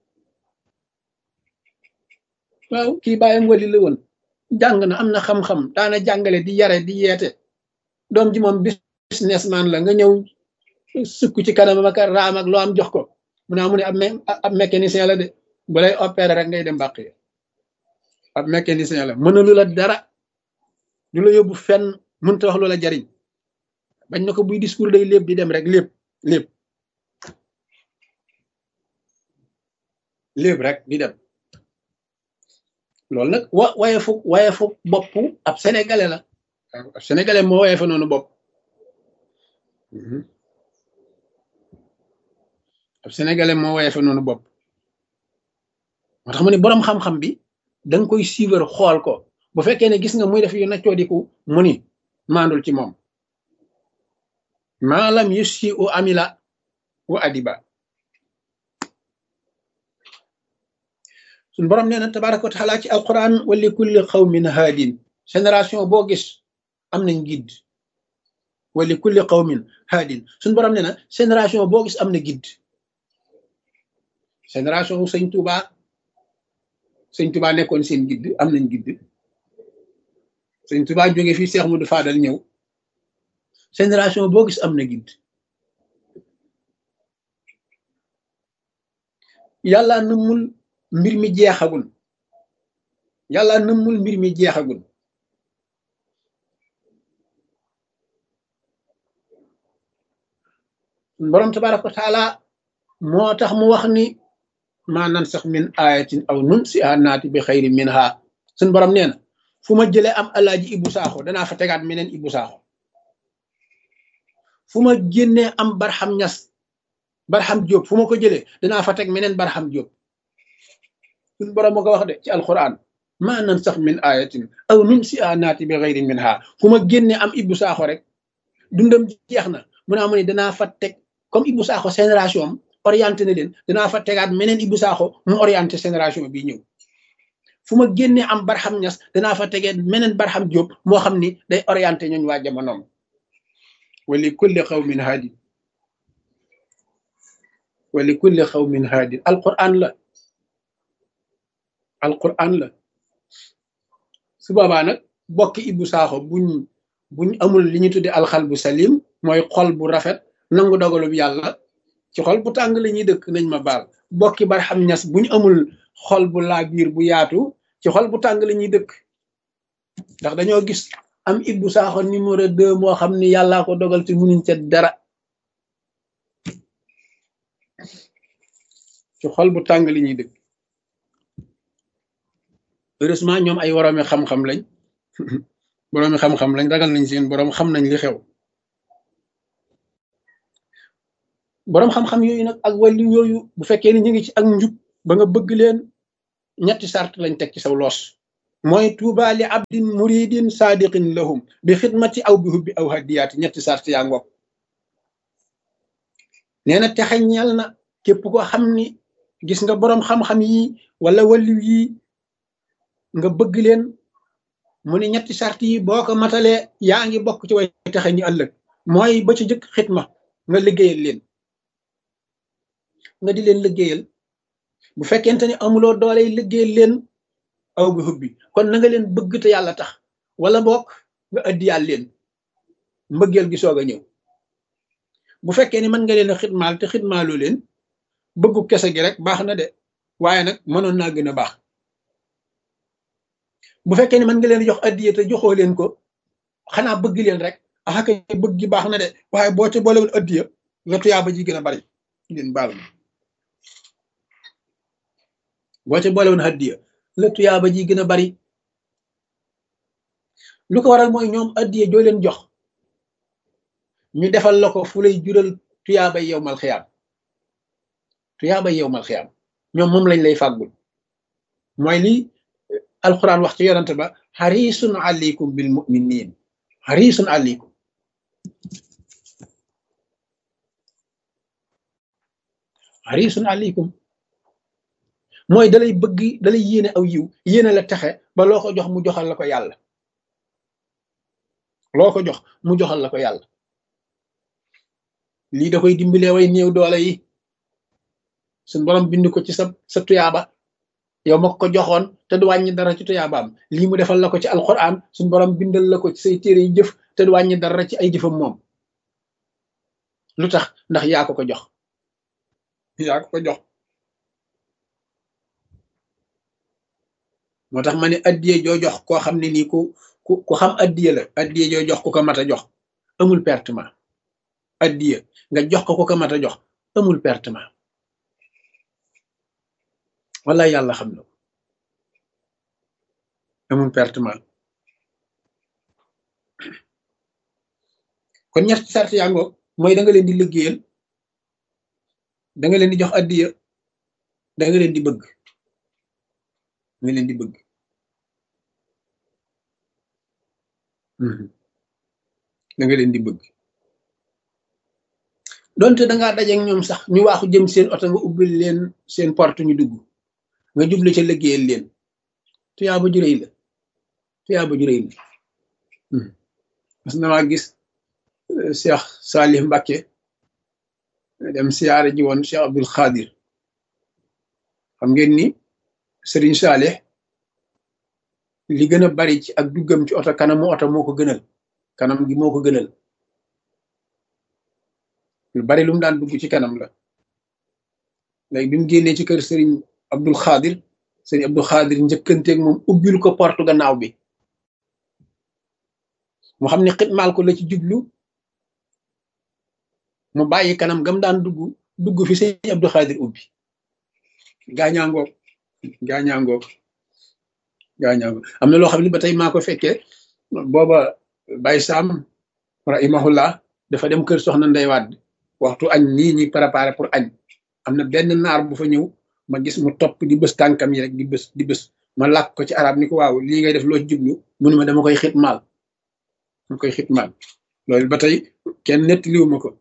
waaw kii bàyyam wali la woon jàng na am na xam-xam daana jàngale di yare di yeete doom ji moom businessman la nga ñëw sukk ci kanam ak raam ak loo am jox ko mu naa mu ne ab mécanicien la de bu lay opéré rek ngay dem bàq ya ab mécanicien la mënalu la dara du la yóbbu fenn mënta wax loola jariñ bañ na ko buy discours day lépp di dem rek lépp rek di dem loolu nag waye fu bopp ab sénégalais la ab sénégalais moo waye fa noonu bopp ab sénégalais moo waye fa noonu bopp moo tax mu ne boroom xam-xam bi danga koy suivre xool ko bu fekkee ne gis nga muy def yu naccoo diku mu ni maandul ci moom maalam yusi u amila wa adiba suñ borom nee na tabaraka wa taala ci alquran wa li kulli qawmin haadin génération boo gis am nañ guide wa li kulli qawmin haadin suñ borom nee na génération boo gis am na guide génération sëñ Touba nekkoon seen guide am nañ guide sëñ Touba jóge fii Cheikh Modou Fadal ñëw génération boo gis am na guide yàlla nëmmul mbir mi jeexagul borom tabaraka wa taala moo tax mu wax ni maa nansax min ayatin aw nunsiha naati bi xayri minha suñ borom nee na fu ma jëlee am alaaji Ibou Sakho danaa fa tegaat meneen Ibou Sakho fu ma génnee am Barham Niass Barham Diop fu ma ko jëlee danaa fa teg meneen Barham Diop suñ borom moo ko wax de ci alquran maa nansax min ayatin aw nunsiha naati bi xayri minha fu ma génnee am Ibou Sakho rek dundam jeex na mu naa mu ne danaa fa teg comme Ibou Sakho génération am orienté na leen danaa fa tegaat meneen Ibou Sakho mu orienté génération bi ñëw fu ma génnee am Barham Niass danaa fa tegee meneen Barham Diop moo xam ni day orienté ñooñ waa jamonoom wa li kulli qawmin haadi alquran la su boobaa nag bokki Ibou Sakho buñ amul li ñu tudde alxal bu salim mooy xol bu rafet nangu dogalub yàlla ci xol bu tàng la ñuy dëkk nañ ma baal bokki Barham Niass buñ amul xol bu laabiir bu yaatu ci xol bu tàng la ñuy dëkk ndax dañoo gis am Ibou Sakho numéro 2 moo xam ni yàllaa ko dogal te munuñ ca dara ci xol bu tàng li ñuy dëkk heureusement ñoom ay woroomi xam-xam lañ boroomi xam-xam lañ ragal nañ seen boroom xam nañ li xew boroom xam-xam yooyu nag ak wàllu yooyu bu fekkee ni ñu ngi ci ak njub ba nga bëgg leen ñetti sart lañ teg ci saw loos mooy tuuba li abdin muridin sadiqin lahum bi xidmati aw bi hubbi aw hadiyaati ñetti sart yaa ngoog nee na texe ñeel na képp ko xam ni gis nga boroom xam-xam yi wala waliw yi nga bëgg leen mu ni ñetti sart yi boo ko matalee yaa ngi bokk ci way texe ñi ëllëg mooy ba ci jëkk xidma nga liggéeyal leen nga di leen liggéeyal bu fekkente ni amuloo dooley liggéeyal leen aw bi hubbi kon na nga leen bëgg te yàlla tax wala bokk nga addiyal leen mbëggeel gi soog a ñëw bu fekkee ni mën nga leen a xidmaal te xidmaaloo leen bëggu kese gi rek baax na de waaye nag mënoon naa gën a baax bu fekkee ni mën nga leen jox addiya te joxoo leen ko xanaa bëgg leen rek axaka bëgg gi baax na de waaye boo ci boolewul addiya nga tuyaaba ji gën a bari leen baal ma boo ci boolewul addiya la tuyaaba ji gën a bari lu ko waral mooy ñoom addiya joo leen jox ñu defal la ko fu lay jural tuyaabay yowmal xiyaam tuyaabay yowmal xiyaam ñoom moom lañ lay fàggul mooy li alquran wax ci yonante ba xarisun aleykum bil muminin xarisun aleykum xarisun aleykum mooy dalay bëgg dalay yéene aw yiw yéene la texe ba loo ko jox mu joxal la ko yàlla loo ko jox mu joxal la ko yàlla lii da koy dimbalee way néew doole yi suñ borom bind ko ci sa tuyaaba yow ma ko joxoon te du wàññi dara ci tuyaabaam lii mu defal la ko ci alquran suñ borom bindal la ko ci say téere yi jëf te du wàññi dara ci ay jëfam moom lu tax ndax yaa ko ko jox yaa ko ko jox moo tax ma ne addiye joo jox koo xam ne nii ku xam addiye la addiye joo jox ku ko mat a jox amul pertement addiye nga jox ko ko mat a jox amul pertement wala yàlla xam na amul pertement kon ñetti sart yaa ngoog mooy da nga leen di liggéeyal da nga leen di jox addiya da nga leen di bëgg nga leen di bëgg da nga leen di bëgg donte da ngaa dajeeg ñoom sax ñu waaxu jëm seen oto nga ubbil leen seen porte ñu dugg nga jublu ca liggéeyal leen tuyaaba ju rëy la tuyaaba ju rëy la mas na maa gis Cheikh Salih Mbacké dem siyaare ji woon Cheikh Abdul Xaadir xam ngeen ni Serigne Salih li gën a bari ci ak duggam ci oto kanamu oto moo ko gënal kanam gi moo ko gënal lu bari lu mu daan dugg ci kanam la léegi bi mu génnee ci kër Serigne Abdul Xaadir Serigne Abdul Xaadir njëkkanteeg moom ubbil ko porte gannaaw bi mu xam ne xitmaal ko la ci jublu mu bàyyi kanam gam daan dugg fi Serigne Abdul Xaadir ubbi gaañaangoog gaañaangoog gaañaangoog am na loo xam ne ba tey maa ko fekkee booba Baye Sam rahimahullah dafa dem kër soxna Ndey Wàdd waxtu añ nii ñi préparé pour añ am na benn naar bu fa ñëw ma gis mu topp di bës tànkam yi rek di bës ma làkk ko ci arab ni ko waaw lii ngay def loo ci jublu mu ne ma dama koy xitmaal loolu ba tey kenn nettaliwu ma ko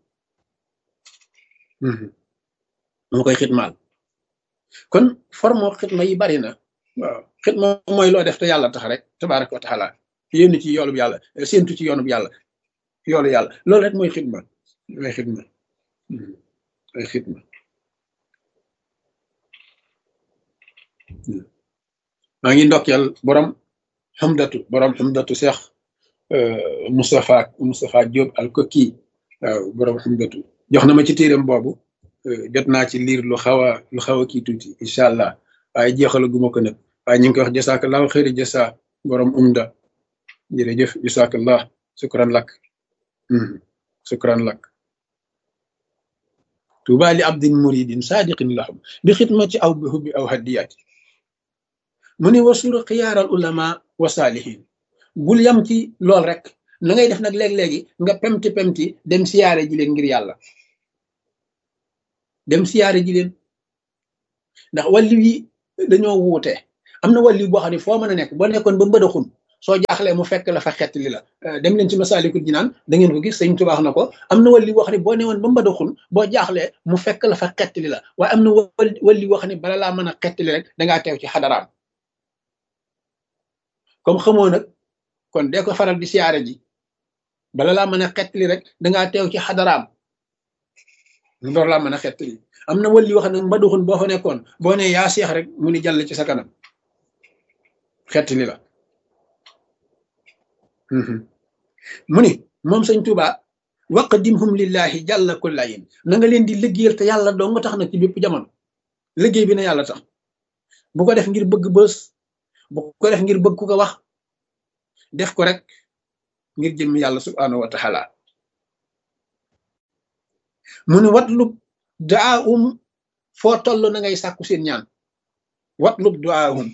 dama koy xitmaal kon forme xitma yi bari na waaw xitma mooy loo def te yàlla tax rek tabaraka wa taala yénn ci yoolub yàlla séentu ci yoonub yàlla yoolu yàlla loolu rek mooy xitma mooy xitma mooy xitma maa ngi ndokkeel borom xamdatu Cheikh Moustapha Diop al-Kokki waaw borom xamdatu jox na ma ci téeram boobu jot naa ci liir lu xaw a kii tuuti incha allah waaye jeexala guma ko nag waaye ñu ngi koy wax jasakallahu xëyri jasa borom umda jërëjëf jasakallah sukran lak sukran lak tuuba li abdin muridin sadiqin lahum bi xidmati aw bi hubbi aw hadiyati mu ni wasura xiyaaral ulama wa saalihin bul yam ci lool rek na ngay def nag léeg-léegi nga pemti dem siyaare ji leen ngir yàlla dem siyaare ji leen ndax wàllu yi dañoo wuute am na wàllu boo xam ne foo mën a nekk boo nekkoon ba mbëdaxun soo jaaxlee mu fekk la fa xett li la dem leen ci Masaalikul Jinaan da ngeen ko gis Sëñ Tuubaa wax na ko am na wàllu boo xam ne boo newoon ba mbëdaxun boo jaaxlee mu fekk la fa xett li la waaye am na wàllu boo xam ne bala laa mën a xett li rek dangaa teew ci xadaraam comme xamoo nag kon dee ko faral di siyaare ji bala laa mën a xett li rek dangaa teew ci xadaraam lu door laa mën a xett li am na wàllu wax ne mbëdaxun boo fa nekkoon boo ne yaa seex rek mu ni jàll ci sa kanam xett li la mu ni moom Sëñ Tuubaa waqdimhum lillahi jàlla kullayin na nga leen di liggéeyal te yàlla doo nga tax na ci bépp jamono liggéey bi na yàlla tax bu ko def ngir bëgg bës bu ko def ngir bëgg ku ko wax def ko rek ngir jëm yàlla subhanahu wa taala mu ni watlub duaahum foo toll na ngay sàkku seen ñaan watlub duaahum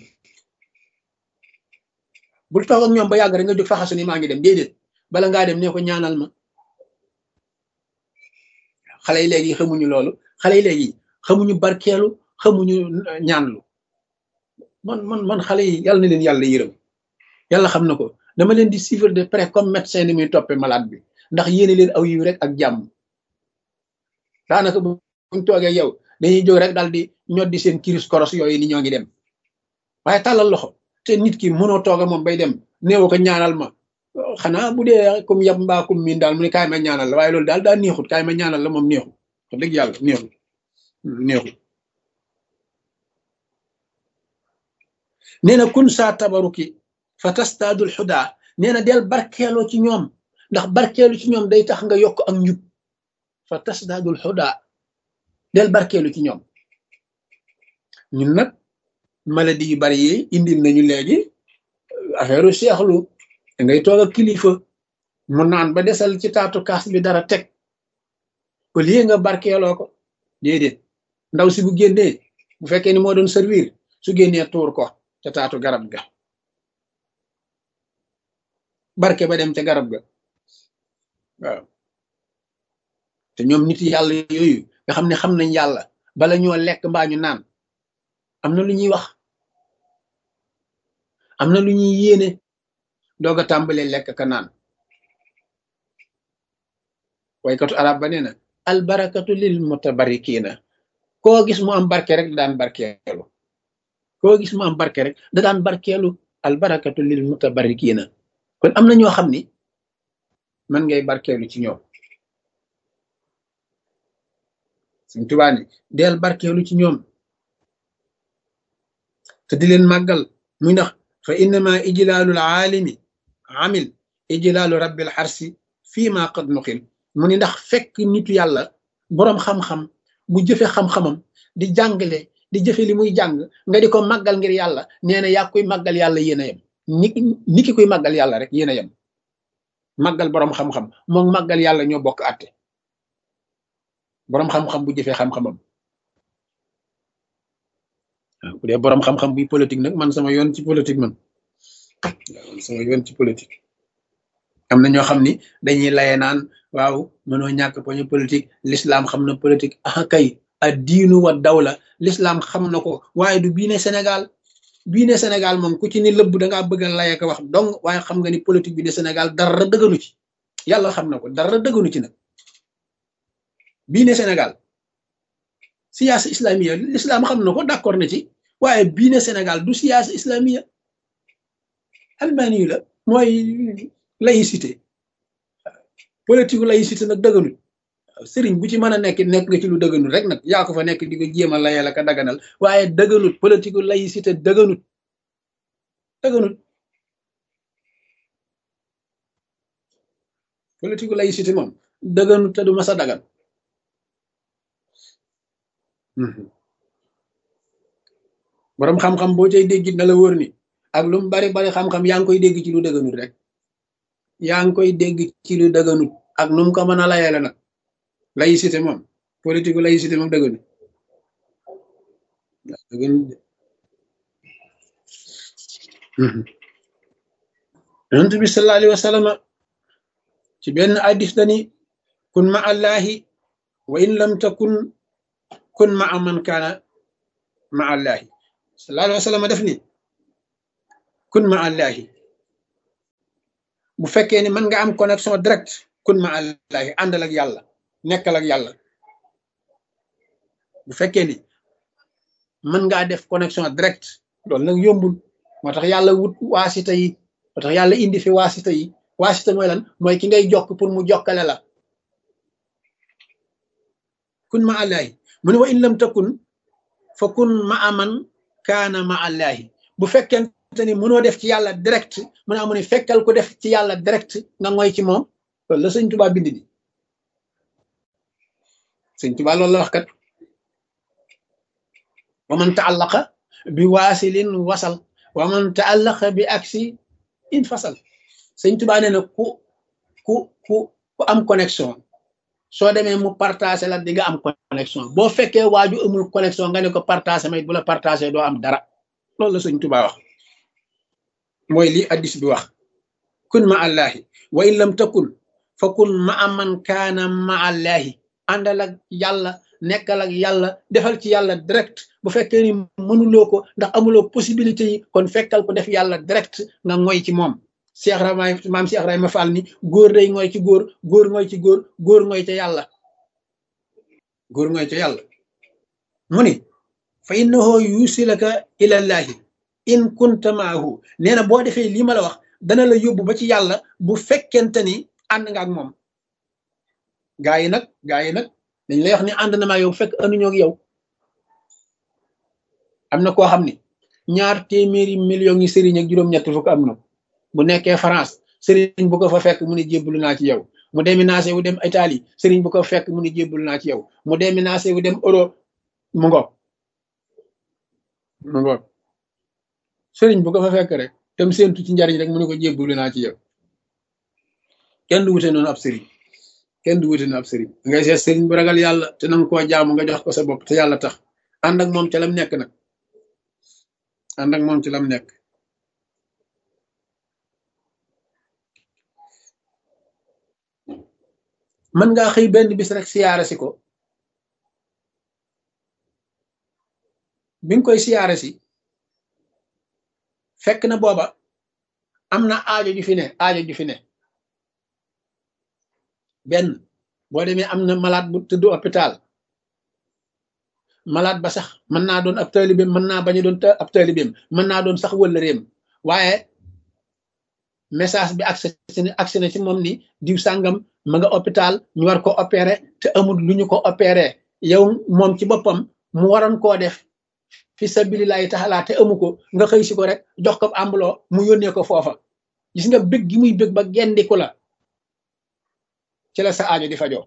bul toog ak ñoom ba yàgg rek nga jóg faxasu ni maa ngi dem déedéet bala ngaa dem ne ko ñaanal ma xale yi léegi xamuñu loolu xale yi léegi xamuñu barkeelu xamuñu ñaanlu man xale yi yàlla na leen yàlla yërëm yàlla xam na ko dama leen di suivre de près comme médecin ni muy toppee malade bi ndax yéene leen aw yiw rek ak jàmm daanaka buñ toogee yow dañuy jóg rek daal di ñoddi seen kiris koros yooyu ni ñoo ngi dem waaye tàllal loxo te nit ki mënoo tooga moom bay dem néew ko ñaanal ma xanaa bu dee comme yab mbaa comme miin daal mu ne kaay ma ñaanal la waaye loolu daal daa neexut kaay ma ñaanal la moom neexut wax dëgg yàlla neexut nee na kun saa tabaruki fa tastaadul xudaa nee na del barkeeloo ci ñoom ndax barkeelu ci ñoom day tax nga yokk ak njub fa tastaadul xudaa del barkeelu ci ñoom ñun nag maladie yu bari yi indil nañu léegi affaire u seexlu ngay toog ak kilifa mu naan ba desal ci taatu kaas bi dara teg au lieu nga barkeeloo ko déedéet ndaw si bu génnee bu fekkee ni moo doon servir su génnee tuur ko ca taatu garab ga barke ba dem ca garab ga waaw te ñoom nit yàlla yooyu nga xam ne xam nañ yàlla bala ñoo lekk mbaa ñu naan am na lu ñuy wax am na lu ñuy yéene doog a tàmbalee lekk ka naan waykatu arab ba nee na albarakatu lil mutabarikina koo gis mu am barke rek da daan barkeelu koo gis mu am barke rek da daan barkeelu albarakatu lil mutabarikina kon am na ñoo xam ni man ngay barkeelu ci ñoom Sëñ Tuubaa ni del barkeelu ci ñoom te di leen màggal muy ndax fa innama ijlaalul aalimi amil ijlaalu rabbil xarsi fii ma qad nuxil mu ni ndax fekk nitu yàlla boroom xam-xam bu jëfe xam-xamam di jàngale di jëfe li muy jàng nga di ko màggal ngir yàlla nee na yaa koy màggal yàlla yéen a yem ni ki koy màggal yàlla rek yéen a yem màggal boroom xam-xam moom màggal yàlla ñoo bokk àtte boroom xam-xam bu jëfee xam-xamam waaw bu dee boroom xam-xam buy politique nag man sama yoon ci politique man sama yoon ci politique am na ñoo xam ni dañuy laye naan waaw mënoo ñàkk poñu politique l'islam xam na politique ah kay ad diinu wa dawla l'islam xam na ko waaye du biine Sénégal moom ku ci ni lëbb dangaa bëgg a laye ko wax donc waaye xam nga ni politique bi ne Sénégal dara dëgganu ci yàlla xam na ko dara dëgganu ci nag biine Sénégal siyaasa islamiya l'islam xam na ko d'accord na ci waaye biine Sénégal du siyaasa islamiya almaani yu la mooy laïcité politique laïcité nag dëgganut sëriñ bu ci mën a nekk nga ci lu dëgganut rek nag yaa ko fa nekk di ko jéem a layal ak a daganal waaye dëgganut politique laïcité dëgganut politique laïcité moom dëgganut te du mas a dagan boroom xam-xam boo cay dégg na la wóor ni ak lu mu bari xam-xam yaa ngi koy dégg ci lu dëgganut rek yaa ngi koy dégg ci lu dëgganut ak nu mu ko mën a layale nag laïcité moom politique laïcité moom dëgganut yonent bi sallallahu alayhi wa sallam ci benn hadis dani kun ma allahi wa in lam takun kun ma man kaana ma allahi sallallahu alayhi wa sallam def ni kun ma allahi bu fekkee ni mën nga am connexion direct kun ma allahi àndal ak yàlla nekkal ak yàlla bu fekkee ni mën ngaa def connexion direct loolu nag yombul moo tax yàlla wut waasita yi moo tax yàlla indi fi waasita yi waasita mooy lan mooy ki ngay jokk pour mu jokkale la kun ma allahi mu ne wa in lam takun fa kun ma aman kaana ma allahi bu fekkente ni mënoo def ci yàlla direct mu ne amu ne fekkal ko def ci yàlla direct nga ngoy ci moom loolu la sëñ Tuubaa bind di sëñ Tuubaa loolu la wax kat wa man taallaqa bi waasilin wasal wa man taallaqa bi aksi in fasal sëñ Tuubaa nee na ku am connexion soo demee mu partagé la di nga am connexion boo fekkee waaju amul connexion nga ne ko partagé may bu la partagé doo am dara loolu la sëñ Tuubaa wax mooy li addis bi wax kun ma allahi wa in lam takun fa kun ma aman kaana ma allahi àndal ak yàlla nekkal ak yàlla defal ci yàlla direct bu fekkee ni mënuloo ko ndax amuloo possibilité yi kon fekkal ko def yàlla direct nga ngoy ci moom Cheikh Ramay maam Cheikh Rayma Fall ni góor day ngoy ci góor góor ngoy ci góor góor ngoy ca yàlla góor ngoy ca yàlla mu ni fa innahu yusilaka ilallahi in kunta maahu nee na boo defee lii ma la wax dana la yóbbu ba ci yàlla bu fekkente ni ànd nga ak moom gaa yi nag dañ lay wax ni ànd na maa yow fekk anduñoo ak yow am na koo xam ni 2 téeméeri millions yi sëriñ ak juróom-ñett fukk am na bu nekkee France sëriñ bu ko fa fekk mu ne jébbalu naa ci yow mu déménagé wu dem Italie sëriñ bu ko fekk mu ne jébbalu naa ci yow mu déménagé wu dem Europe mu ngoog sëriñ bu ko fa fekk rek tam séentu ci njariñ rek mu ne ko jébbalu naa ci yow kenn du wute noonu ab sëriñ ngay seet sëriñ bu ragal yàlla te nanga koo jaamu nga jox ko sa bopp te yàlla tax ànd ak moom ca lam nekk nag ànd ak moom ci lam nekk mën ngaa xëy benn bis rek siyaare si ko bi nga koy siyaare si fekk na booba am na aajo ju fi ne benn boo demee am na malade bu tëdd hôpital malade ba sax mën naa doon ab taalibeem mën naa bañ a doon ab taalibeem mën naa doon sax wëllëreem waaye message bi agsi na ci moom ni diw sàngam ma nga hôpital ñu war ko opérer te amul lu ñu ko opérer yow moom ci boppam mu waroon koo def fi sabilillahi taala te amu ko nga xëy si ko rek jox ko ambuloo mu yónnee ko foofa gis nga bëgg gi muy bëgg ba gendiku la ci la sa aajo di fajoo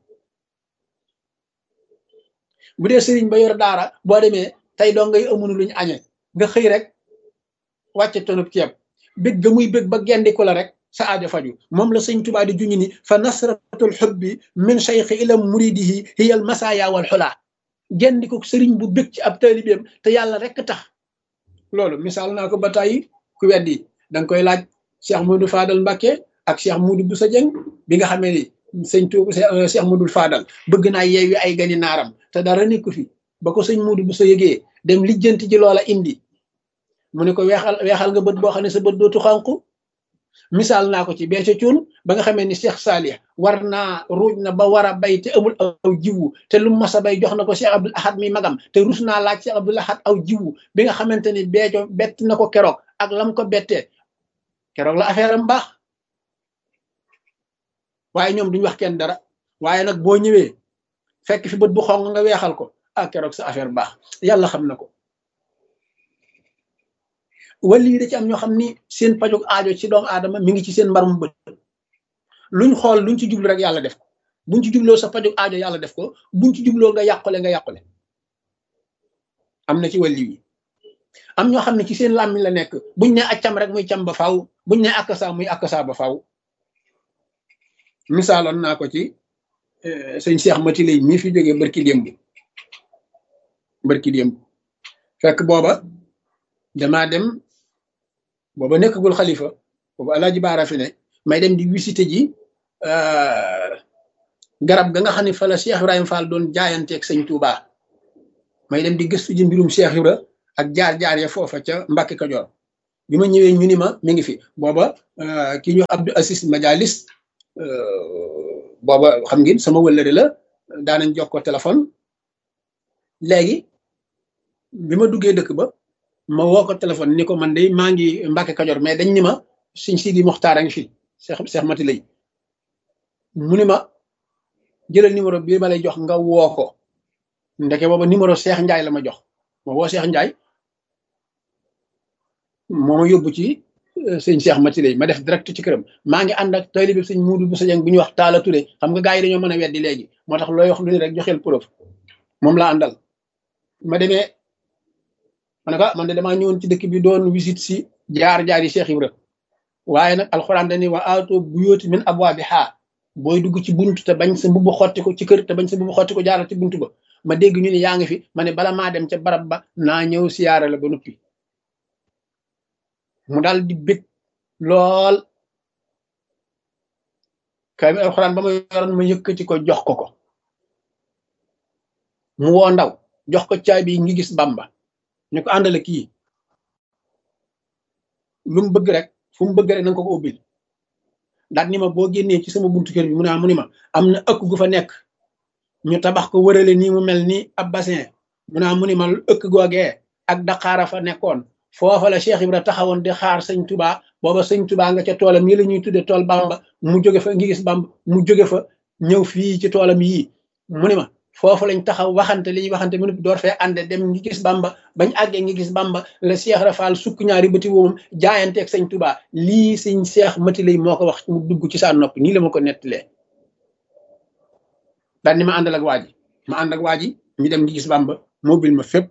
bu dee sëriñ ba yor daara boo demee tey doo ngay amunu luñ añe nga xëy rek wàcce tonub ceeb bëgg ga muy bëgg ba gendiku la rek sa aajo faju moom la sëñ Tuubaa di juñu ni fa nasratul xubbi min cheikhi ila muridihi hiya al masaya wal xulaa gendiku sëriñ bu bëgg ci ab taalibeem te yàlla rek tax loolu misaal naa ko ba tàyyi ku weddi danga koy laaj Cheikh Modou Fadal Mbacké ak Cheikh Modou Boussa Dieng bi nga xamee ni sëñ Tuubaa Cheikh Modou Fadal bëgg naa yeewi ay gani naaram te dara nekku fi ba ko sëñ Modou Boussa yëgee dem lijjanti ji loola indi mu ne ko weexal nga bët boo xam ne sa bët dootu xànqu misaal naa ko ci bee ca cuun ba nga xamee ni Cheikh Salih war naa ruuj na ba war a bay te amul aw jiwu te lu mas a bay jox na ko Cheikh Abdoul Ahad mi magam te rus naa laaj Cheikh Abdoul Ahad aw jiwu bi nga xamante ni beeco bett na ko keroog ak lam ko bettee keroog la affaire am baax waaye ñoom duñ wax kenn dara waaye nag boo ñëwee fekk fi bët bu xong nga weexal ko ak keroog sa affaire baax yàlla xam na ko wali yi da ci am ñoo xam ni seen pajug aajo ci doomu aadama mi ngi ci seen mbarum bët luñ xool luñ ci jublu rek yàlla def ko buñ ci jubloo sa pajug aajo yàlla def ko buñ ci jubloo nga yàqule am na ci wali yi am ñoo xam ne ci seen làmmiñ la nekk buñ ne accam rek muy cam ba faaw buñ ne akasa muy akasa ba faaw misaaloon naa ko ci sëñ Cheikh Mati lay mii fi jógee barki démb fekk booba damaa dem booba nekkagul xalifa booba Alaaji Baara fi ne may dem di visité ji garab ga nga xam ne fa la Cheikh Ibrahima Fall doon jaayanteeg sëñ Touba may dem di gëstu ji mbirum Cheikh Ibra ak jaar-jaar ya foofa ca Mbàkke Kajoor bi ma ñëwee ñu ni ma mi ngi fi booba ki ñu Abdou Assis Majalis booba xam ngeen sama wëllëre la daanañ jox ko téléphone léegi bi ma duggee dëkk ba ma woo ko téléphone ni ko man de maa ngi Mbàkke Kajoor mais dañ ni ma Sëñ Sidi Moxtaar a ngi fi Cheikh Mati lay mu ni ma jëlal numéro bi ma lay jox nga woo ko ndeke booba numéro Cheikh Ndiaye la ma jox ma woo Cheikh Ndiaye moo ma yóbbu ci sëñ Cheikh Mati lay ma def direct ci këram maa ngi ànd ak taalibe bi sëñ Muudu bu Sajang bu ñuy wax Taala Touré xam nga gars yi dañoo mën a weddi léegi moo tax looy wax lu ne rek joxeel preuve moom laa àndal ma demee ma ne ko man de damaa ñëwoon ci dëkk bi doon visite si jaar-jaar yi Cheikh Ibra waaye nag alxuraan dañuy wa aato buyooti min abwaabihaa booy dugg ci buntu te bañ sa mbubb xotti ko ci kër te bañ sa mbubb xotti ko jaaral ci buntu ba ma dégg ñu ne yaa ngi fi ma ne bala maa dem ca barab ba naa ñëw siyaare la ba noppi mu daal di bég lool kay bi alxuraan ba ma yoroon ma yëkkati ko jox ko mu woo ndaw jox ko caabi ngi gis Bamba ñu ko àndale kii lu mu bëgg rek fu mu bëgg rek na nga ko ubbil daal ni ma boo génnee ci sama buntu kër bi mu ni ma am na ëkk gu fa nekk ñu tabax ko wërale nii mu mel ni ab bassin mu ni ma ëkk googee ak daqaara fa nekkoon foofa la Cheikh Ibra taxawoon di xaar sëñ Touba booba sëñ Touba nga ca toolam yi la ñuy tudde tool Bamba mu jóge fa ngi gis Bamba mu jóge fa ñëw fii ci toolam yii mu ni ma foofu lañ taxaw waxante li ñuy waxante mu door fee ànde dem ngi gis Bamba bañ àggee ngi gis Bamba la Cheikh Rafal sukk ñaari bëti woomam jaayanteeg sëñ Touba lii sëñ Cheikh Mati lay moo ko wax mu dugg ci saa nopp nii la ma ko nettalee daal ni ma àndal ak waa ji ma ànd ak waa ji ñu dem ngi gis Bamba mobile ma fépp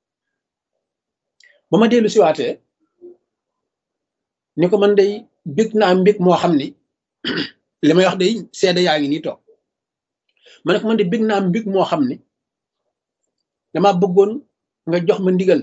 ba ma dellu siwaatee ni ko man day bég naa mbég moo xam ni li may wax day seede yaa ngi nii toog ma ne ko man de bég naa mbég moo xam ni dama bëggoon nga jox ma ndigal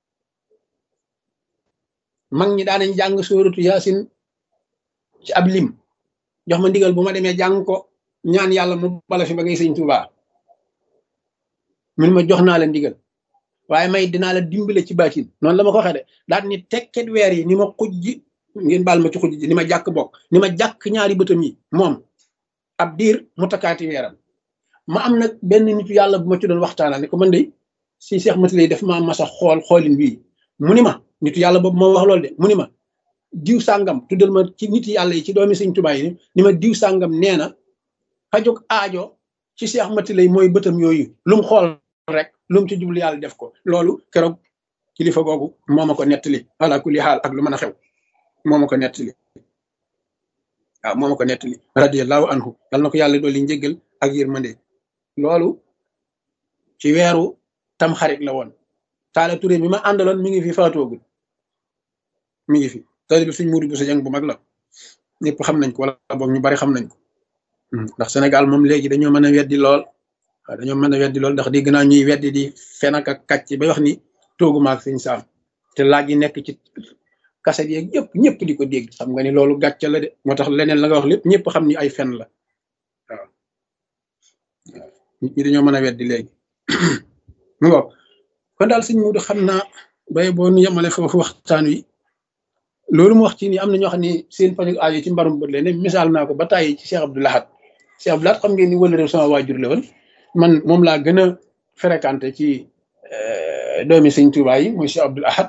mag ñi daanañ jàng sóoratu yaasin ci ab lim jox ma ndigal bu ma demee jàng ko ñaan yàlla mu bala fi ba ngay sëñ Tuubaa mun ma jox naa la ndigal waaye may dinaa la dimbale ci baatin noonu la ma ko waxee de daal ni tekket weer yi ni ma xujji ngeen baal ma ci xujj ji ni ma jàkk bokk ni ma jàkk ñaari bëtam yi moom ab diir mu takkaati weeram ma am nag benn nitu yàlla bu ma ci doon waxtaanal ne ko man de si Cheikh Mati lay def ma masa xoolin bii mu ni ma nitu yàlla boobu moo wax loolu de mu ni ma diw sàngam tuddal ma ci nit yàlla yi ci doomi sëñ Tuubaa yi ni ma diw sàngam nee na fajug aajo ci Cheikh Mati lay mooy bëtam yooyu lu mu xool rek lu mu ci jublu yàlla def ko loolu keroog kilifa googu moo ma ko nettali ala kulli xaal ak lu mën a xew moo ma ko nettali waaw moo ma ko nettali radiyallahu anhu yal na ko yàlla dolli njéggal ak yërmande loolu ci weeru tam xarit la woon Taala Touré mi ma àndaloon mi ngi fi faatoogul mi ngi fi taalibe Sëñ Muudu bu Sajang bu mag la ñëpp xam nañ ko wala boog ñu bari xam nañ ko ndax Sénégal moom léegi dañoo mën a weddi lool waaw dañoo mën a weddi lool ndax dégg naa ñuy weddi di fen ak kàcc bay wax ni toogu maag sëñ Saam te laaj yi nekk ci kaset yeeg ñëpp di ko dégg xam nga ni loolu gàcce la de moo tax leneen la nga wax lépp ñëpp xam ni ay fen la waaw nit ñi dañoo mën a weddi léegi mu ngo kon daal sëñ Muudu xam naa bay boo nu yemale foofu waxtaan wi loolu mu wax ci ni am na ñoo xam ne seen faju aajo ci mbarum bët leen misaal naa ko ba tàyyi ci Cheikh Abdou Lahad Cheikh Abdou Lahad xam ngeen ni wala réew sama waajur la woon man moom laa gën a fréquenté ci doomi sëñ Tuubaa yi muy Cheikh Abdou Lahad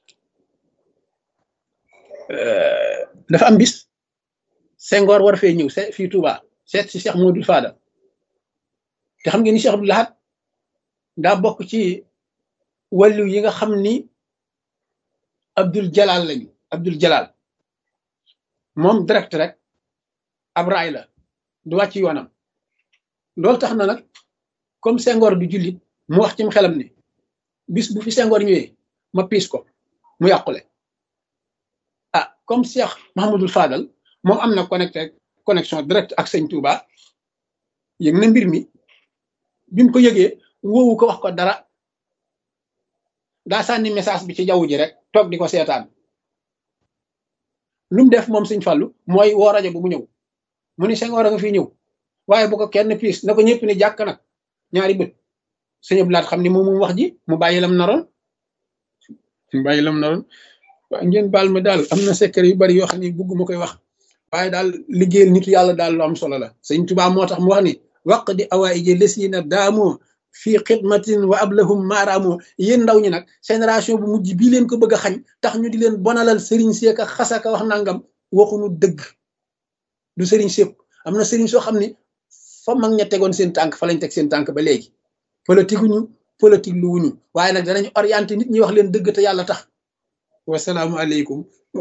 dafa am bis Senghor war fee ñëw fii Touba seet si Cheikh Modou Fadal te xam ngeen ni Cheikh Abdou Lahad daa bokk ci wàllu yi nga xam ni Abdul Jalal lañu Abdul Jalal moom direct rek ab raay la du wàcc yoonam loolu tax na nag comme Senghor du jullit mu wax ci xelam ni bis bu fi Senghor ñëwee ma piis ko mu yàqule ah comme Cheikh Mahamadul Fadal moom am na connexion direct ak sëñ Touba yëg na mbir mi bi mu ko yëgee woowu ko wax ko dara daa sànni message bi ci jaww ji rek toog di ko seetaan lu mu def moom sëñ Fallu mooy woo rajo bu mu ñëw mu ni Senghor a nga fii ñëw waaye bu ko kenn piis na ko ñëpp ni jàkk nag ñaari bët sëñ Abdou Lahad xam ni moom wax ji mu bàyyi lam naroon waaw ngeen baal ma daal am na secret yu bari yoo xam ne bugguma koy wax waaye daal liggéeyal nitu yàlla daal lu am solo la sëñ Tuubaa moo tax mu wax ni waq di awaaiji lesiina daamoo fii xidmatin wa ablahum maaraamoo yéen ndaw ñi nag génération bu mujj bii leen ko bëgg a xañ tax ñu di leen bonalal sëriñ seeka xasaka wax nangam waxuñu dëgg du sëriñ sépp am na sëriñ soo xam ne fa mag ña tegoon seen tànk fa lañ teg seen tànk ba léegi politique wuñu politique lu wuñu waaye nag danañ orienté nit ñi wax leen dëgg te yàlla tax wasalaamu aleykum